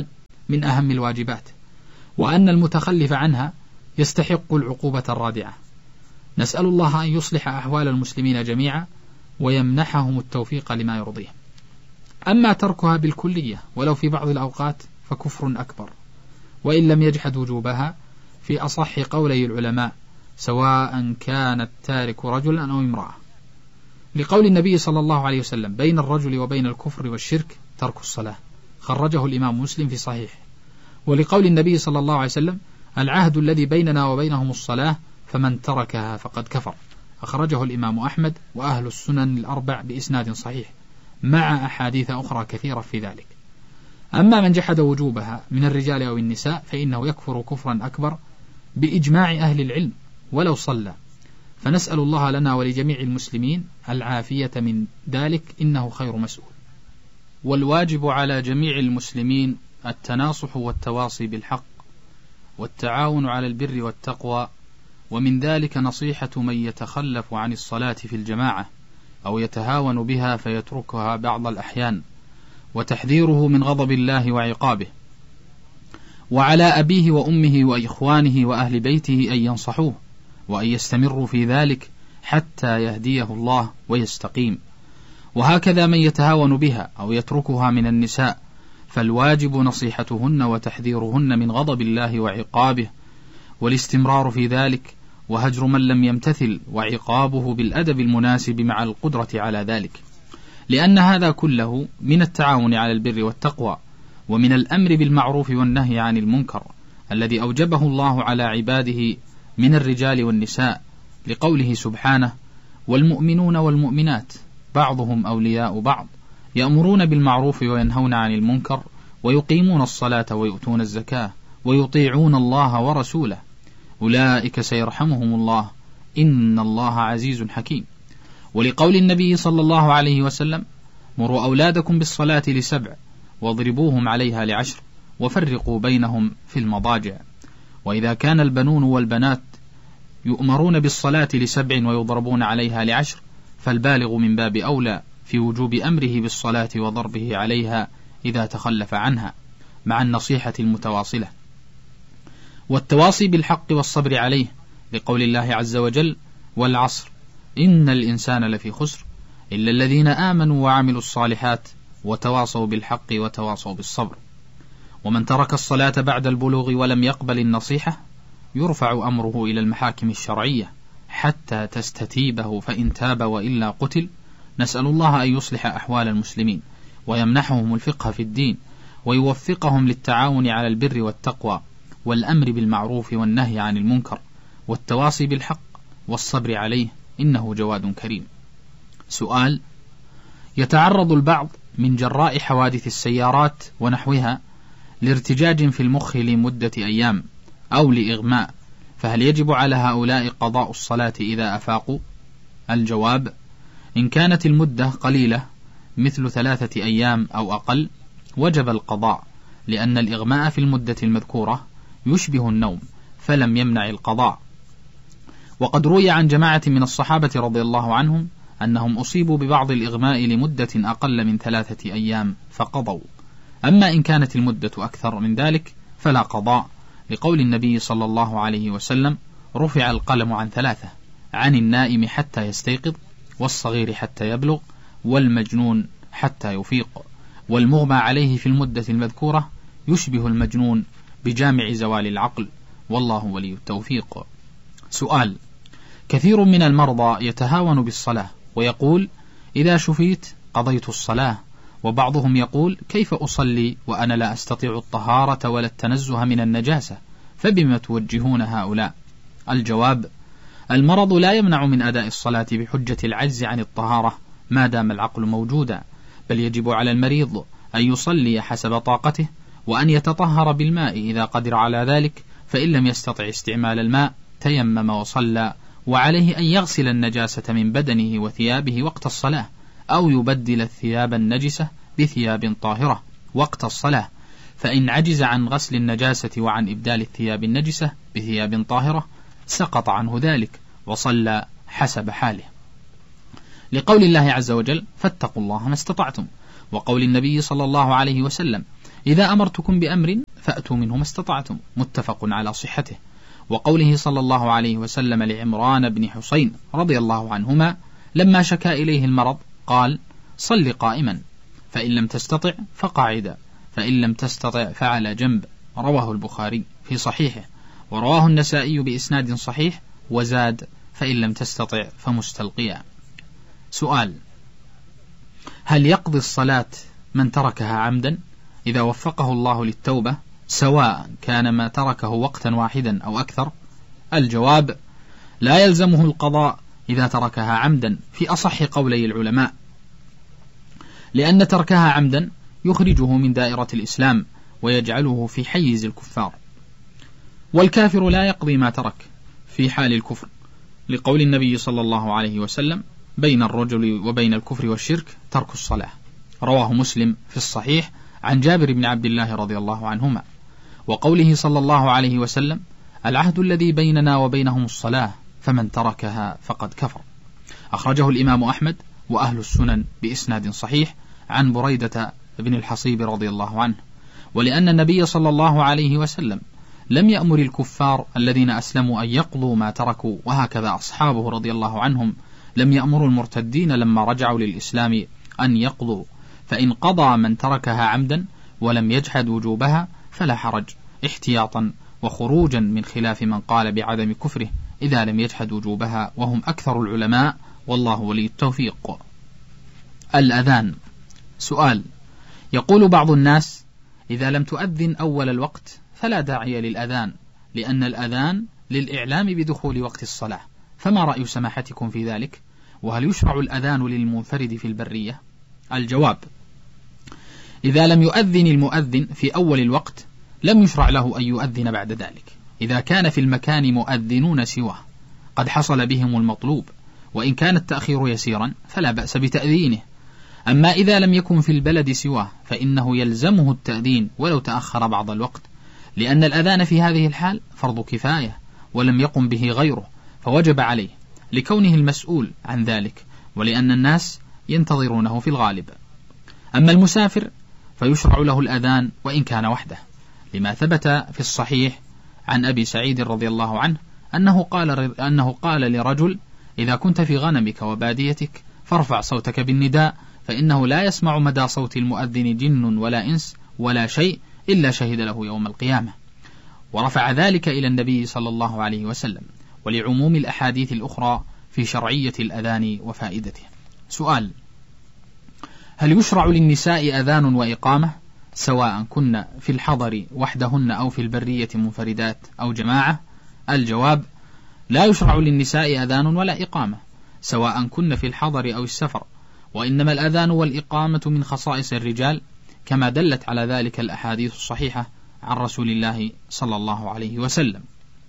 من أهم الواجبات، وأن المتخلف عنها يستحق العقوبة الرادعة. نسأل الله أن يصلح أحوال المسلمين جميعا ويمنحهم التوفيق لما يرضيه. أما تركها بالكلية ولو في بعض الأوقات فكفر أكبر، وإن لم يجحد وجوبها في أصح قولي العلماء، سواء كان التارك رجلا أو امرأة، لقول النبي صلى الله عليه وسلم: بين الرجل وبين الكفر والشرك ترك الصلاة، خرجه الإمام مسلم في صحيح. ولقول النبي صلى الله عليه وسلم: العهد الذي بيننا وبينهم الصلاة، فمن تركها فقد كفر، أخرجه الإمام أحمد وأهل السنن الأربع بإسناد صحيح، مع أحاديث أخرى كثيرة في ذلك. أما من جحد وجوبها من الرجال أو النساء فإنه يكفر كفرا أكبر بإجماع أهل العلم ولو صلى، فنسأل الله لنا ولجميع المسلمين العافية من ذلك، إنه خير مسؤول. والواجب على جميع المسلمين التناصح والتواصي بالحق والتعاون على البر والتقوى، ومن ذلك نصيحة من يتخلف عن الصلاة في الجماعة أو يتهاون بها فيتركها بعض الأحيان، وتحذيره من غضب الله وعقابه. وعلى أبيه وأمه وإخوانه وأهل بيته أن ينصحوه وأن يستمروا في ذلك حتى يهديه الله ويستقيم. وهكذا من يتهاون بها أو يتركها من النساء، فالواجب نصيحتهن وتحذيرهن من غضب الله وعقابه، والاستمرار في ذلك، وهجر من لم يمتثل، وعقابه بالأدب المناسب مع القدرة على ذلك، لأن هذا كله من التعاون على البر والتقوى، ومن الأمر بالمعروف والنهي عن المنكر الذي أوجبه الله على عباده من الرجال والنساء، لقوله سبحانه: والمؤمنون والمؤمنات بعضهم أولياء بعض يأمرون بالمعروف وينهون عن المنكر ويقيمون الصلاة ويؤتون الزكاة ويطيعون الله ورسوله أولئك سيرحمهم الله إن الله عزيز حكيم. ولقول النبي صلى الله عليه وسلم: مروا أولادكم بالصلاة لسبع واضربوهم عليها لعشر وفرقوا بينهم في المضاجع. وإذا كان البنون والبنات يؤمرون بالصلاة لسبع ويضربون عليها لعشر، فالبالغ من باب أولى في وجوب أمره بالصلاة وضربه عليها إذا تخلف عنها، مع النصيحة المتواصلة والتواصي بالحق والصبر عليه، لقول الله عز وجل: والعصر إن الإنسان لفي خسر إلا الذين آمنوا وعملوا الصالحات وتواصوا بالحق وتواصوا بالصبر. ومن ترك الصلاة بعد البلوغ ولم يقبل النصيحة يرفع أمره إلى المحاكم الشرعية حتى تستتيبه، فإن تاب وإلا قتل. نسأل الله أن يصلح أحوال المسلمين ويمنحهم الفقه في الدين ويوفقهم للتعاون على البر والتقوى والأمر بالمعروف والنهي عن المنكر والتواصي بالحق والصبر عليه، إنه جواد كريم. سؤال: يتعرض البعض من جراء حوادث السيارات ونحوها لارتجاج في المخ لمدة أيام أو لإغماء، فهل يجب على هؤلاء قضاء الصلاة إذا أفاقوا؟ الجواب: إن كانت المدة قليلة مثل ثلاثة أيام أو أقل وجب القضاء، لأن الإغماء في المدة المذكورة يشبه النوم فلم يمنع القضاء. وقد روي عن جماعة من الصحابة رضي الله عنهم أنهم أصيبوا ببعض الإغماء لمدة أقل من ثلاثة أيام فقضوا. أما إن كانت المدة أكثر من ذلك فلا قضاء، لقول النبي صلى الله عليه وسلم: رفع القلم عن ثلاثة: عن النائم حتى يستيقظ، والصغير حتى يبلغ، والمجنون حتى يفيق. والمغمى عليه في المدة المذكورة يشبه المجنون بجامع زوال العقل، والله ولي التوفيق. سؤال: كثير من المرضى يتهاون بالصلاة ويقول: إذا شفيت قضيت الصلاة، وبعضهم يقول: كيف أصلي وأنا لا أستطيع الطهارة ولا التنزه من النجاسة، فبما توجهون هؤلاء؟ الجواب: المرض لا يمنع من أداء الصلاة بحجة العجز عن الطهارة ما دام العقل موجودا، بل يجب على المريض أن يصلي حسب طاقته، وأن يتطهر بالماء إذا قدر على ذلك، فإن لم يستطع استعمال الماء تيمم وصلى، وعليه أن يغسل النجاسة من بدنه وثيابه وقت الصلاة، أو يبدل الثياب النجسة بثياب طاهرة وقت الصلاة، فإن عجز عن غسل النجاسة وعن إبدال الثياب النجسة بثياب طاهرة سقط عنه ذلك وصلى حسب حاله، لقول الله عز وجل: فاتقوا الله ما استطعتم، وقول النبي صلى الله عليه وسلم: إذا أمرتكم بأمر فأتوا منه ما استطعتم، متفق على صحته. وقوله صلى الله عليه وسلم لعمران بن حسين رضي الله عنهما لما شكا إليه المرض قال: صل قائما، فإن لم تستطع فقاعدا، فإن لم تستطع فعلى جنب. رواه البخاري في صحيحه، ورواه النسائي بإسناد صحيح وزاد: فإن لم تستطع فمستلقيا. سؤال: هل يقضي الصلاة من تركها عمدا إذا وفقه الله للتوبة، سواء كان ما تركه وقتا واحدا أو أكثر؟ الجواب: لا يلزمه القضاء إذا تركها عمدا في أصح قولي العلماء، لأن تركها عمدا يخرجه من دائرة الإسلام ويجعله في حيز الكفار، والكافر لا يقضي ما ترك في حال الكفر، لقول النبي صلى الله عليه وسلم: بين الرجل وبين الكفر والشرك ترك الصلاة. رواه مسلم في الصحيح عن جابر بن عبد الله رضي الله عنهما. وقوله صلى الله عليه وسلم: العهد الذي بيننا وبينهم الصلاة، فمن تركها فقد كفر. أخرجه الإمام أحمد وأهل السنن بإسناد صحيح عن بريدة بن الحصيب رضي الله عنه. ولأن النبي صلى الله عليه وسلم لم يأمر الكفار الذين أسلموا أن يقضوا ما تركوا، وهكذا أصحابه رضي الله عنهم لم يأمروا المرتدين لما رجعوا للإسلام أن يقضوا، فإن قضى من تركها عمدا ولم يجحد وجوبها فلا حرج، احتياطا وخروجا من خلاف من قال بعدم كفره إذا لم يجحد وجوبها، وهم أكثر العلماء، والله ولي التوفيق. الأذان. سؤال: يقول بعض الناس: إذا لم تؤذن أول الوقت فلا داعي للأذان، لأن الأذان للإعلام بدخول وقت الصلاة، فما رأي سماحتكم في ذلك؟ وهل يشرع الأذان للمنفرد في البرية؟ الجواب: إذا لم يؤذن المؤذن في أول الوقت لم يشرع له أن يؤذن بعد ذلك، إذا كان في المكان مؤذنون سواه قد حصل بهم المطلوب، وإن كان التأخير يسيرا فلا بأس بتأذينه. أما إذا لم يكن في البلد سواه فإنه يلزمه التأذين ولو تأخر بعض الوقت، لأن الأذان في هذه الحال فرض كفاية ولم يقم به غيره، فوجب عليه لكونه المسؤول عن ذلك، ولأن الناس ينتظرونه في الغالب. أما المسافر فيشرع له الأذان وإن كان وحده، لما ثبت في الصحيح عن أبي سعيد رضي الله عنه أنه قال, أنه قال لرجل: إذا كنت في غنمك وباديتك فارفع صوتك بالنداء، فإنه لا يسمع مدى صوت المؤذن جن ولا إنس ولا شيء إلا شهد له يوم القيامة. ورفع ذلك إلى النبي صلى الله عليه وسلم، ولعموم الأحاديث الأخرى في شرعية الأذان وفائدته. سؤال: هل يشرع للنساء أذان وإقامة سواء كن في الحضر وحدهن أو في البرية منفردات أو جماعة؟ الجواب: لا يشرع للنساء أذان ولا إقامة سواء كن في الحضر أو السفر، وإنما الأذان والإقامة من خصائص الرجال، كما دلت على ذلك الأحاديث الصحيحة عن رسول الله صلى الله عليه وسلم.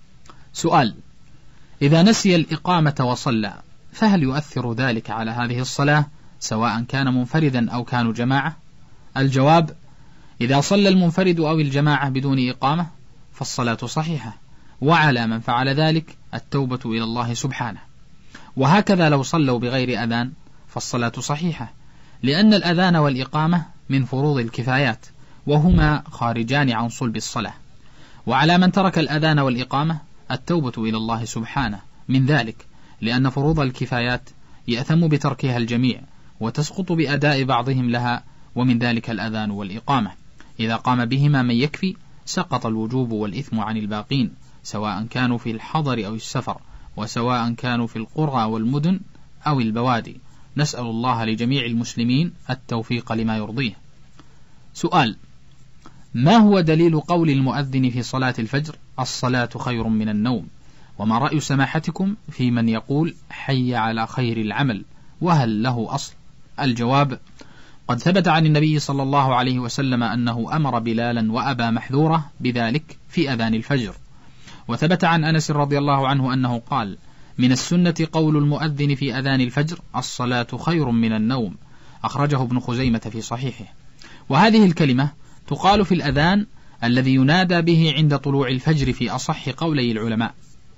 سؤال: إذا نسي الإقامة وصلى فهل يؤثر ذلك على هذه الصلاة سواء كان منفردا أو كانوا جماعة؟ الجواب: إذا صلى المنفرد أو الجماعة بدون إقامة فالصلاة صحيحة، وعلى من فعل ذلك التوبة إلى الله سبحانه. وهكذا لو صلوا بغير أذان فالصلاة صحيحة، لأن الأذان والإقامة من فروض الكفايات، وهما خارجان عن صلب الصلاة. وعلى من ترك الأذان والإقامة التوبة إلى الله سبحانه من ذلك، لأن فروض الكفايات يأثم بتركها الجميع وتسقط بأداء بعضهم لها، ومن ذلك الأذان والإقامة. إذا قام بهما من يكفي سقط الوجوب والإثم عن الباقين، سواء كانوا في الحضر أو السفر، وسواء كانوا في القرى والمدن أو البوادي. نسأل الله لجميع المسلمين التوفيق لما يرضيه. سؤال: ما هو دليل قول المؤذن في صلاة الفجر: الصلاة خير من النوم؟ وما رأي سماحتكم في من يقول حي على خير العمل، وهل له أصل؟ الجواب: قد ثبت عن النبي صلى الله عليه وسلم أنه أمر بلالا وأبا محذورة بذلك في أذان الفجر. وثبت عن أنس رضي الله عنه أنه قال: من السنة قول المؤذن في أذان الفجر: الصلاة خير من النوم. أخرجه ابن خزيمة في صحيحه. وهذه الكلمة تقال في الأذان الذي ينادى به عند طلوع الفجر في أصح قولي العلماء،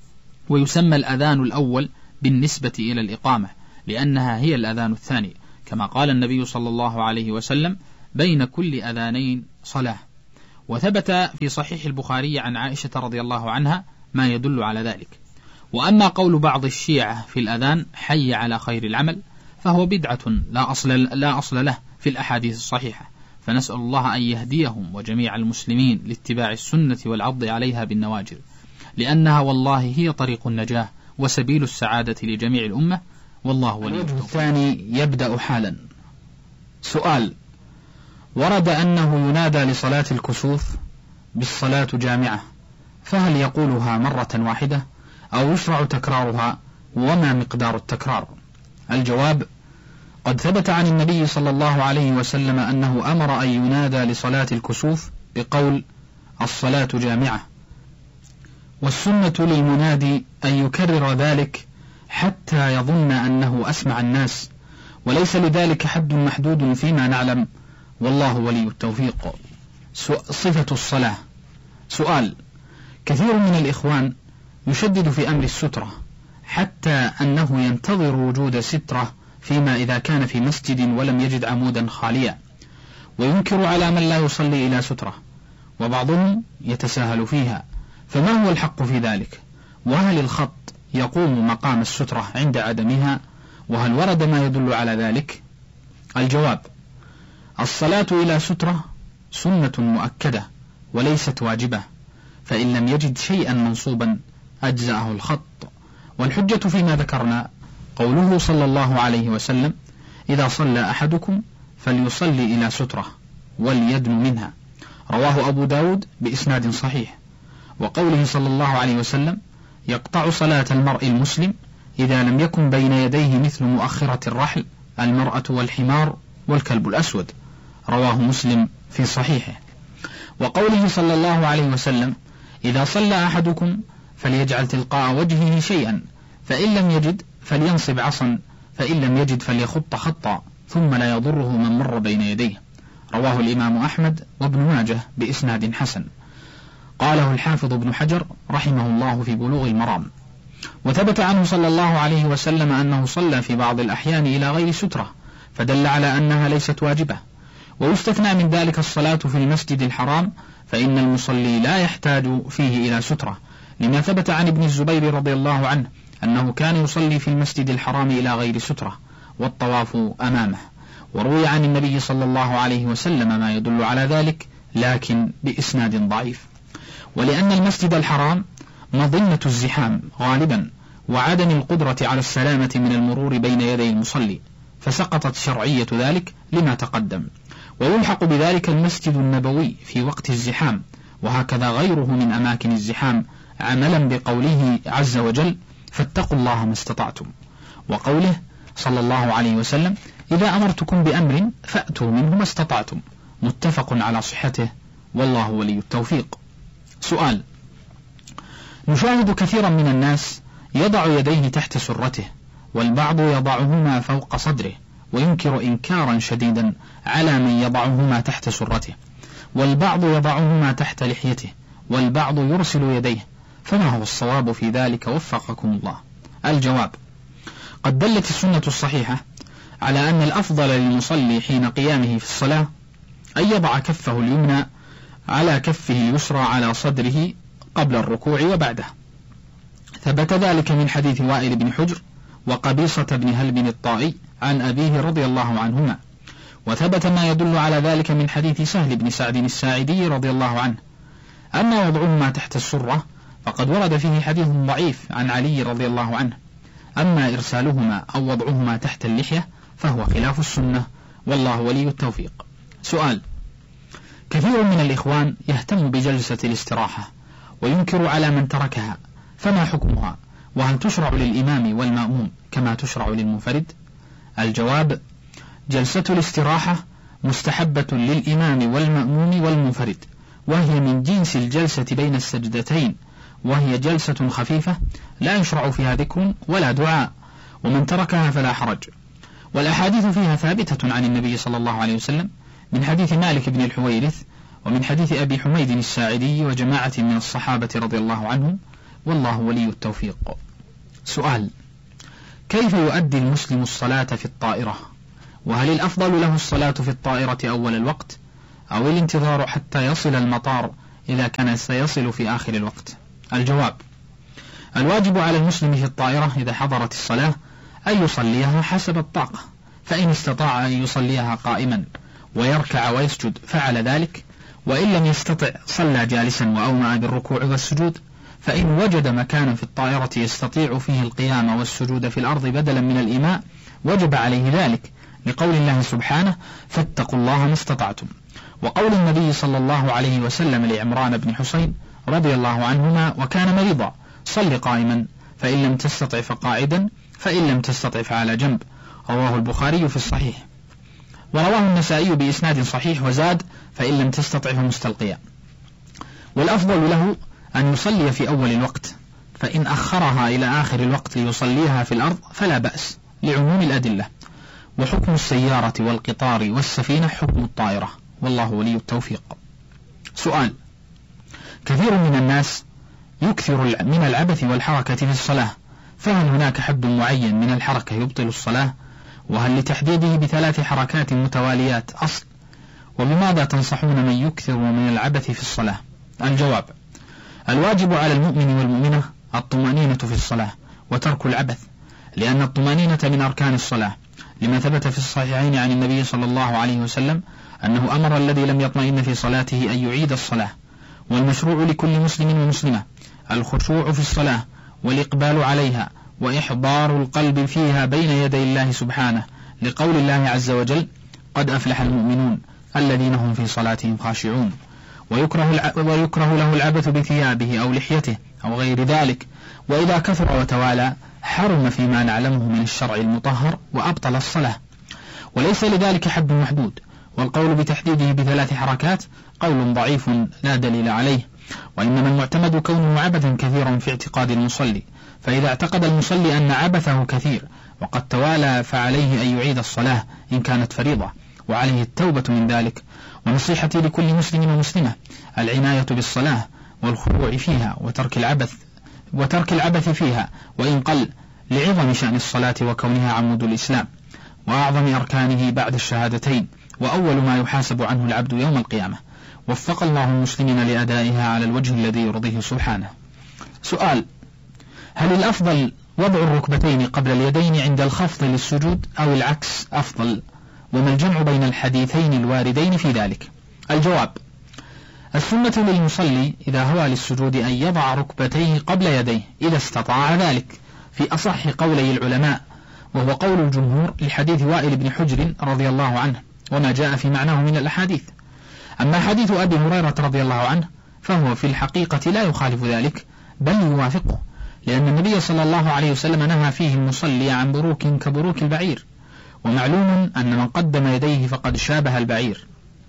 ويسمى الأذان الأول بالنسبة إلى الإقامة، لأنها هي الأذان الثاني، كما قال النبي صلى الله عليه وسلم: بين كل أذانين صلاة. وثبت في صحيح البخاري عن عائشة رضي الله عنها ما يدل على ذلك. وأما قول بعض الشيعة في الأذان حي على خير العمل فهو بدعة لا أصل, لا أصل له في الأحاديث الصحيحة، فنسأل الله أن يهديهم وجميع المسلمين لاتباع السنة والعض عليها بالنواجذ، لأنها والله هي طريق النجاة وسبيل السعادة لجميع الأمة، والله ولي التوفيق. الثاني يبدأ حالا. سؤال: ورد أنه ينادى لصلاة الكسوف بالصلاة جامعة، فهل يقولها مرة واحدة أو يشرع تكرارها، وما مقدار التكرار؟ الجواب: قد ثبت عن النبي صلى الله عليه وسلم أنه أمر أن ينادى لصلاة الكسوف بقول الصلاة جامعة، والسنة للمنادي أن يكرر ذلك حتى يظن أنه أسمع الناس، وليس لذلك حد محدود فيما نعلم، والله ولي التوفيق. صفة الصلاة. سؤال: كثير من الإخوان يشدد في أمر السترة حتى أنه ينتظر وجود سترة فيما إذا كان في مسجد ولم يجد عمودا خاليا، وينكر على من لا يصلي إلى سترة، وبعضهم يتساهل فيها، فما هو الحق في ذلك؟ وهل الخط يقوم مقام السترة عند عدمها؟ وهل ورد ما يدل على ذلك؟ الجواب: الصلاة إلى سترة سنة مؤكدة وليست واجبة، فإن لم يجد شيئا منصوبا أجزأه الخط، والحجة فيما ذكرنا قوله صلى الله عليه وسلم: إذا صلى أحدكم فليصلي إلى سترة وليدن منها، رواه أبو داود بإسناد صحيح. وقوله صلى الله عليه وسلم: يقطع صلاة المرء المسلم إذا لم يكن بين يديه مثل مؤخرة الرحل المرأة والحمار والكلب الأسود، رواه مسلم في صحيحه. وقوله صلى الله عليه وسلم: إذا صلى أحدكم فليجعل تلقاء وجهه شيئا، فإن لم يجد فلينصب عصا، فإن لم يجد فليخط خطا، ثم لا يضره من مر بين يديه، رواه الإمام أحمد وابن ماجه بإسناد حسن. قاله الحافظ ابن حجر رحمه الله في بلوغ المرام. وثبت عنه صلى الله عليه وسلم أنه صلى في بعض الأحيان إلى غير سترة، فدل على أنها ليست واجبة. ويستثنى من ذلك الصلاة في المسجد الحرام، فإن المصلي لا يحتاج فيه إلى سترة، لما ثبت عن ابن الزبير رضي الله عنه أنه كان يصلي في المسجد الحرام إلى غير سترة والطواف أمامه. وروي عن النبي صلى الله عليه وسلم ما يدل على ذلك، لكن بإسناد ضعيف. ولأن المسجد الحرام مظنة الزحام غالبا، وعدم القدرة على السلامة من المرور بين يدي المصلي، فسقطت شرعية ذلك لما تقدم. ويلحق بذلك المسجد النبوي في وقت الزحام، وهكذا غيره من أماكن الزحام، عملا بقوله عز وجل: فاتقوا الله ما استطعتم، وقوله صلى الله عليه وسلم: إذا أمرتكم بأمر فأتوا منه ما استطعتم، متفق على صحته، والله ولي التوفيق. سؤال: نشاهد كثيرا من الناس يضع يديه تحت سرته، والبعض يضعهما فوق صدره، وينكر إنكارا شديدا على من يضعهما تحت سرته، والبعض يضعهما تحت لحيته، والبعض يرسل يديه، فما هو الصواب في ذلك وفقكم الله؟ الجواب: قد دلت السنة الصحيحة على أن الأفضل للمصلي حين قيامه في الصلاة أن يضع كفه اليمنى على كفه اليسرى على صدره قبل الركوع وبعده. ثبت ذلك من حديث وائل بن حجر وقبيصة بن هلب الطائي عن أبيه رضي الله عنهما. وثبت ما يدل على ذلك من حديث سهل بن سعد الساعدي رضي الله عنه. أما وضعهما تحت السرة فقد ورد فيه حديث ضعيف عن علي رضي الله عنه. أما إرسالهما أو وضعهما تحت اللحية فهو خلاف السنة، والله ولي التوفيق. سؤال: كثير من الإخوان يهتم بجلسة الاستراحة وينكر على من تركها، فما حكمها؟ وهل تشرع للإمام والمأموم كما تشرع للمنفرد؟ الجواب: جلسة الاستراحة مستحبة للإمام والمأموم والمنفرد، وهي من جنس الجلسة بين السجدتين، وهي جلسة خفيفة لا يشرع فيها ذكر ولا دعاء، ومن تركها فلا حرج. والأحاديث فيها ثابتة عن النبي صلى الله عليه وسلم من حديث مالك بن الحويرث، ومن حديث أبي حميد الساعدي وجماعة من الصحابة رضي الله عنهم، والله ولي التوفيق. سؤال: كيف يؤدي المسلم الصلاة في الطائرة؟ وهل الأفضل له الصلاة في الطائرة أول الوقت أو الانتظار حتى يصل المطار إذا كان سيصل في آخر الوقت؟ الجواب: الواجب على المسلم في الطائرة إذا حضرت الصلاة أن يصليها حسب الطاقة، فإن استطاع أن يصليها قائما ويركع ويسجد فعل ذلك، وإن لم يستطع صلى جالسا وأومأ بالركوع والسجود، فإن وجد مكانا في الطائرة يستطيع فيه القيام والسجود في الأرض بدلا من الإيماء وجب عليه ذلك، لقول الله سبحانه: فاتقوا الله ما استطعتم، وقول النبي صلى الله عليه وسلم لعمران بن حسين رضي الله عنهما وكان مريضا: صل قائما، فإن لم تستطع فقاعدا، فإن لم تستطع فعلى جنب. رواه البخاري في الصحيح. ورواه النسائي بإسناد صحيح وزاد: فإن لم تستطع فمستلقيا. والأفضل له أن يصلي في أول الوقت، فإن أخرها إلى آخر الوقت ليصليها في الأرض فلا بأس، لعموم الأدلة. وحكم السيارة والقطار والسفينة حكم الطائرة، والله ولي التوفيق. سؤال: كثير من الناس يكثر من العبث والحركة في الصلاة، فهل هناك حد معين من الحركة يبطل الصلاة؟ وهل لتحديده بثلاث حركات متواليات أصل؟ وبماذا تنصحون من يكثر من العبث في الصلاة؟ الجواب: الواجب على المؤمن والمؤمنة الطمأنينة في الصلاة وترك العبث، لأن الطمأنينة من أركان الصلاة، لما ثبت في الصحيحين عن النبي صلى الله عليه وسلم أنه أمر الذي لم يطمئن في صلاته أن يعيد الصلاة. والمشروع لكل مسلم ومسلمة الخشوع في الصلاة والإقبال عليها وإحضار القلب فيها بين يدي الله سبحانه، لقول الله عز وجل: قد أفلح المؤمنون الذين هم في صلاتهم خاشعون. ويكره, ويكره له العبث بثيابه أو لحيته أو غير ذلك، وإذا كثر وتوالى حرم فيما نعلمه من الشرع المطهر وأبطل الصلاة، وليس لذلك حد محدود. والقول بتحديده بثلاث حركات قول ضعيف لا دليل عليه، وإنما المعتمد كونه عبثا كثيرا في اعتقاد المصلي، فإذا اعتقد المصلي أن عبثه كثير وقد توالى فعليه أن يعيد الصلاة إن كانت فريضة، وعليه التوبة من ذلك. ونصيحتي لكل مسلم ومسلمة العناية بالصلاة والخضوع فيها وترك العبث وترك العبث فيها وإن قل، لعظم شأن الصلاة وكونها عمود الإسلام وأعظم أركانه بعد الشهادتين، وأول ما يحاسب عنه العبد يوم القيامة. وفق الله المسلمين لأدائها على الوجه الذي يرضيه سبحانه. سؤال: هل الأفضل وضع الركبتين قبل اليدين عند الخفض للسجود أو العكس أفضل؟ وما الجمع بين الحديثين الواردين في ذلك؟ الجواب: السنة للمصلي إذا هوى للسجود أن يضع ركبتيه قبل يديه إذا استطاع ذلك، في أصح قولي العلماء، وهو قول الجمهور لحديث وائل بن حجر رضي الله عنه وما جاء في معناه من الأحاديث. أما حديث أبي هريرة رضي الله عنه فهو في الحقيقة لا يخالف ذلك بل يوافقه، لأن النبي صلى الله عليه وسلم نهى فيه المصلي عن بروك كبروك البعير، ومعلوم أن من قدم يديه فقد شابه البعير.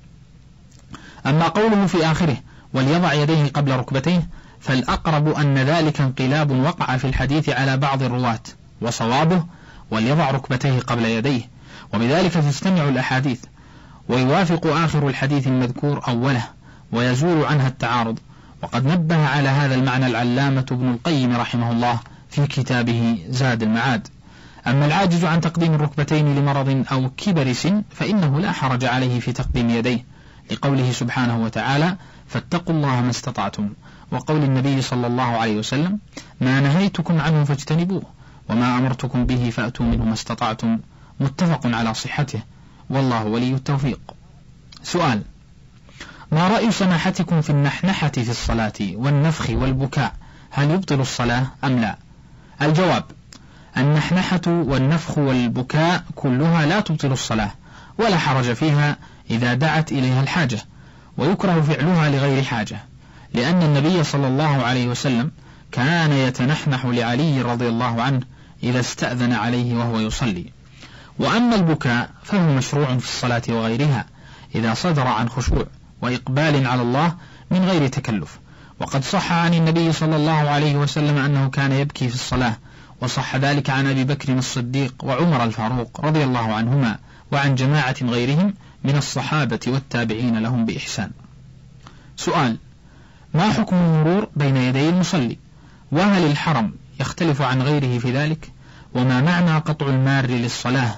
أما قوله في آخره وليضع يديه قبل ركبتيه فالأقرب أن ذلك انقلاب وقع في الحديث على بعض الرواة، وصوابه وليضع ركبتيه قبل يديه، وبذلك تجتمع الأحاديث، ويوافق آخر الحديث المذكور أوله ويزول عنها التعارض. وقد نبه على هذا المعنى العلامة ابن القيم رحمه الله في كتابه زاد المعاد. أما العاجز عن تقديم الركبتين لمرض أو كبر سن فإنه لا حرج عليه في تقديم يديه، لقوله سبحانه وتعالى: فاتقوا الله ما استطعتم، وقول النبي صلى الله عليه وسلم: ما نهيتكم عنه فاجتنبوه، وما أمرتكم به فأتوا منه ما استطعتم، متفق على صحته، والله ولي التوفيق. سؤال: ما رأي سماحتكم في النحنحة في الصلاة والنفخ والبكاء، هل يبطل الصلاة أم لا؟ الجواب: النحنحة والنفخ والبكاء كلها لا تبطل الصلاة ولا حرج فيها إذا دعت إليها الحاجة، ويكره فعلها لغير حاجة، لأن النبي صلى الله عليه وسلم كان يتنحنح لعلي رضي الله عنه إذا استأذن عليه وهو يصلي. وأما البكاء فهو مشروع في الصلاة وغيرها إذا صدر عن خشوع وإقبال على الله من غير تكلف، وقد صح عن النبي صلى الله عليه وسلم أنه كان يبكي في الصلاة، وصح ذلك عن أبي بكر الصديق وعمر الفاروق رضي الله عنهما وعن جماعة غيرهم من الصحابة والتابعين لهم بإحسان. سؤال: ما حكم المرور بين يدي المصلي؟ وهل الحرم يختلف عن غيره في ذلك؟ وما معنى قطع المار للصلاة؟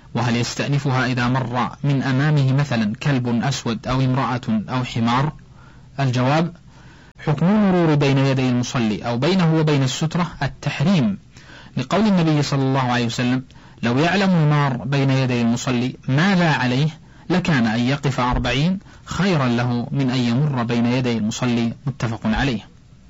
وهل يستأنفها إذا مر من أمامه مثلا كلب أسود أو امرأة أو حمار؟ الجواب: حكم المرور بين يدي المصلي أو بينه وبين السترة التحريم، لقول النبي صلى الله عليه وسلم: لو يعلم المار بين يدي المصلي ماذا عليه لكان أن يقف أربعين خيرا له من أن يمر بين يدي المصلي، متفق عليه.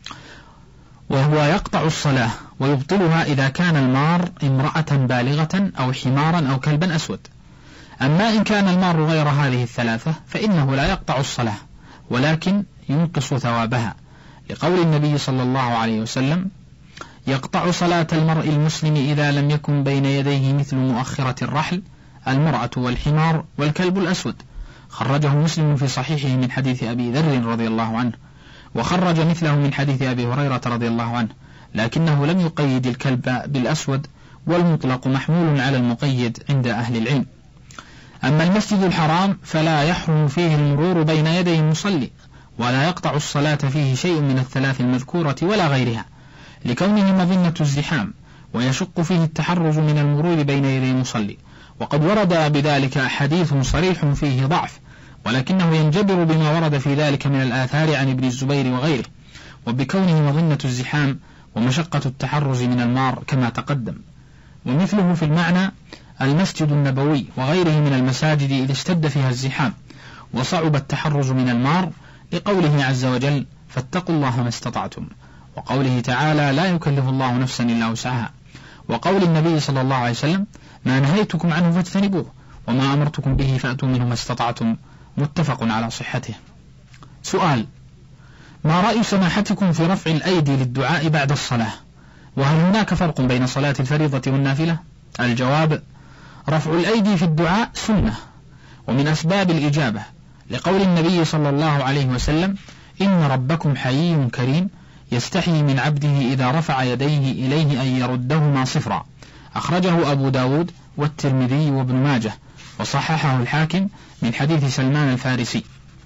وهو يقطع الصلاة ويبطلها إذا كان المار امرأة بالغة أو حمارا أو كلبا أسود. أما إن كان المار غير هذه الثلاثة فإنه لا يقطع الصلاة ولكن ينقص ثوابها، لقول النبي صلى الله عليه وسلم: يقطع صلاة المرء المسلم إذا لم يكن بين يديه مثل مؤخرة الرحل المرأة والحمار والكلب الأسود. خرجه مسلم في صحيحه من حديث أبي ذر رضي الله عنه، وخرج مثله من حديث أبي هريرة رضي الله عنه، لكنه لم يقيد الكلب بالأسود، والمطلق محمول على المقيد عند أهل العلم. أما المسجد الحرام فلا يحرم فيه المرور بين يدي المصلي، ولا يقطع الصلاة فيه شيء من الثلاث المذكورة ولا غيرها، لكونه مظنة الزحام، ويشق فيه التحرز من المرور بين يدي المصلي، وقد ورد بذلك حديث صريح فيه ضعف، ولكنه ينجبر بما ورد في ذلك من الآثار عن ابن الزبير وغيره، وبكونه مظنة الزحام ومشقة التحرز من المار كما تقدم. ومثله في المعنى المسجد النبوي وغيره من المساجد إذا اشتد فيها الزحام وصعب التحرز من المار، لقوله عز وجل: فاتقوا الله ما استطعتم، وقوله تعالى: لا يكلف الله نفسا إلا وسعها، وقول النبي صلى الله عليه وسلم: ما نهيتكم عنه فاجتنبوه وما أمرتكم به فأتوا منه ما استطعتم، متفق على صحته. سؤال: ما رأي سماحتكم في رفع الأيدي للدعاء بعد الصلاة؟ وهل هناك فرق بين صلاة الفريضة والنافلة؟ الجواب: رفع الأيدي في الدعاء سنة ومن أسباب الإجابة، لقول النبي صلى الله عليه وسلم: إن ربكم حيي كريم يستحيي من عبده إذا رفع يديه إليه أن يردهما صفرا. أخرجه أبو داود والترمذي وابن ماجه، وصححه الحاكم من حديث سلمان الفارسي.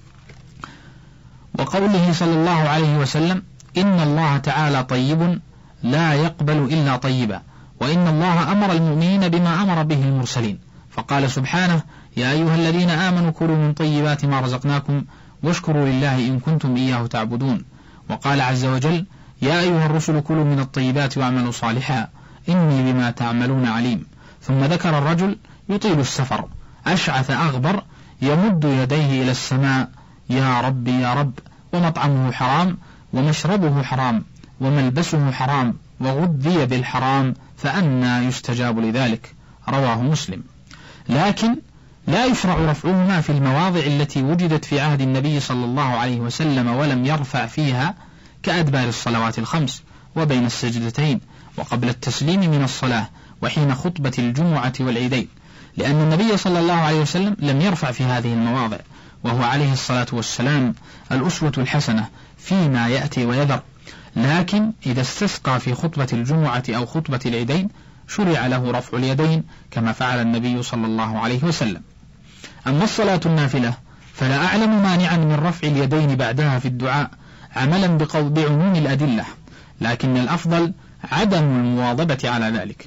وقوله صلى الله عليه وسلم: إن الله تعالى طيب لا يقبل إلا طيبا، وإن الله أمر المؤمنين بما أمر به المرسلين، فقال سبحانه: يا أيها الذين آمنوا كلوا من طيبات ما رزقناكم واشكروا لله إن كنتم إياه تعبدون. وقال عز وجل: يا أيها الرسل كلوا من الطيبات واعملوا صالحا إني بما تعملون عليم. ثم ذكر الرجل يطيل السفر أشعث أغبر يمد يديه إلى السماء: يا رب يا رب، ومطعمه حرام ومشربه حرام وملبسه حرام وغذي بالحرام فأنى يستجاب لذلك. رواه مسلم. لكن لا يشرع رفعهما في المواضع التي وجدت في عهد النبي صلى الله عليه وسلم ولم يرفع فيها، كأدبار الصلوات الخمس وبين السجدتين وقبل التسليم من الصلاة وحين خطبة الجمعة والعيدين، لأن النبي صلى الله عليه وسلم لم يرفع في هذه المواضع، وهو عليه الصلاة والسلام الأسوة الحسنة فيما يأتي ويذر. لكن إذا استسقى في خطبة الجمعة أو خطبة العيدين شرع له رفع اليدين كما فعل النبي صلى الله عليه وسلم. أما الصلاة النافلة فلا أعلم مانعا من رفع اليدين بعدها في الدعاء عملا بعموم الأدلة، لكن الأفضل عدم المواظبة على ذلك،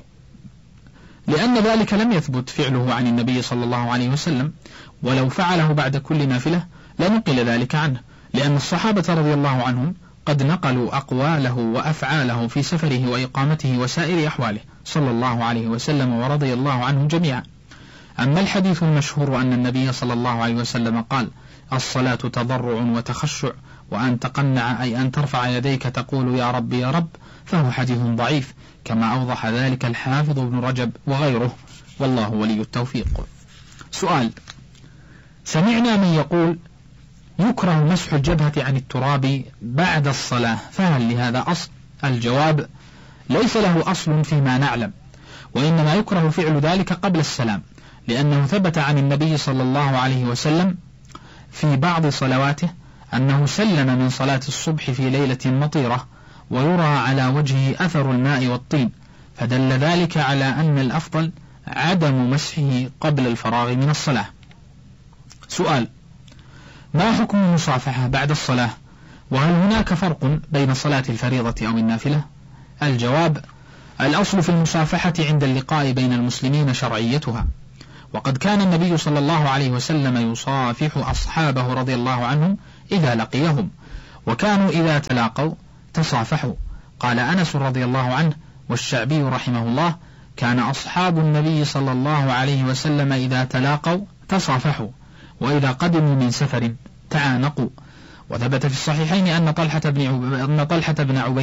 لأن ذلك لم يثبت فعله عن النبي صلى الله عليه وسلم، ولو فعله بعد كل نافلة لنقل ذلك عنه، لأن الصحابة رضي الله عنهم قد نقلوا أقواله وأفعاله في سفره وإقامته وسائر أحواله صلى الله عليه وسلم ورضي الله عنهم جميعا. أما الحديث المشهور أن النبي صلى الله عليه وسلم قال: الصلاة تضرع وتخشع وأن تقنع، أي أن ترفع يديك تقول يا رب يا رب، فهو حديث ضعيف، كما أوضح ذلك الحافظ ابن رجب وغيره، والله ولي التوفيق. سؤال: سمعنا من يقول يكره مسح الجبهة عن التراب بعد الصلاة، فهل لهذا أصل؟ الجواب: ليس له أصل فيما نعلم، وإنما يكره فعل ذلك قبل السلام، لأنه ثبت عن النبي صلى الله عليه وسلم في بعض صلواته أنه سلم من صلاة الصبح في ليلة مطيرة ويرى على وجهه أثر الماء والطين، فدل ذلك على أن الأفضل عدم مسحه قبل الفراغ من الصلاة. سؤال: ما حكم المصافحة بعد الصلاة؟ وهل هناك فرق بين صلاة الفريضة أو النافلة؟ الجواب: الأصل في المصافحة عند اللقاء بين المسلمين شرعيتها، وقد كان النبي صلى الله عليه وسلم يصافح أصحابه رضي الله عنهم إذا لقيهم، وكانوا إذا تلاقوا تصافحوا. قال أنس رضي الله عنه والشعبي رحمه الله: كان أصحاب النبي صلى الله عليه وسلم إذا تلاقوا تصافحوا، وإذا قدموا من سفر تعانقوا. وثبت في الصحيحين أن طلحة بن عبيد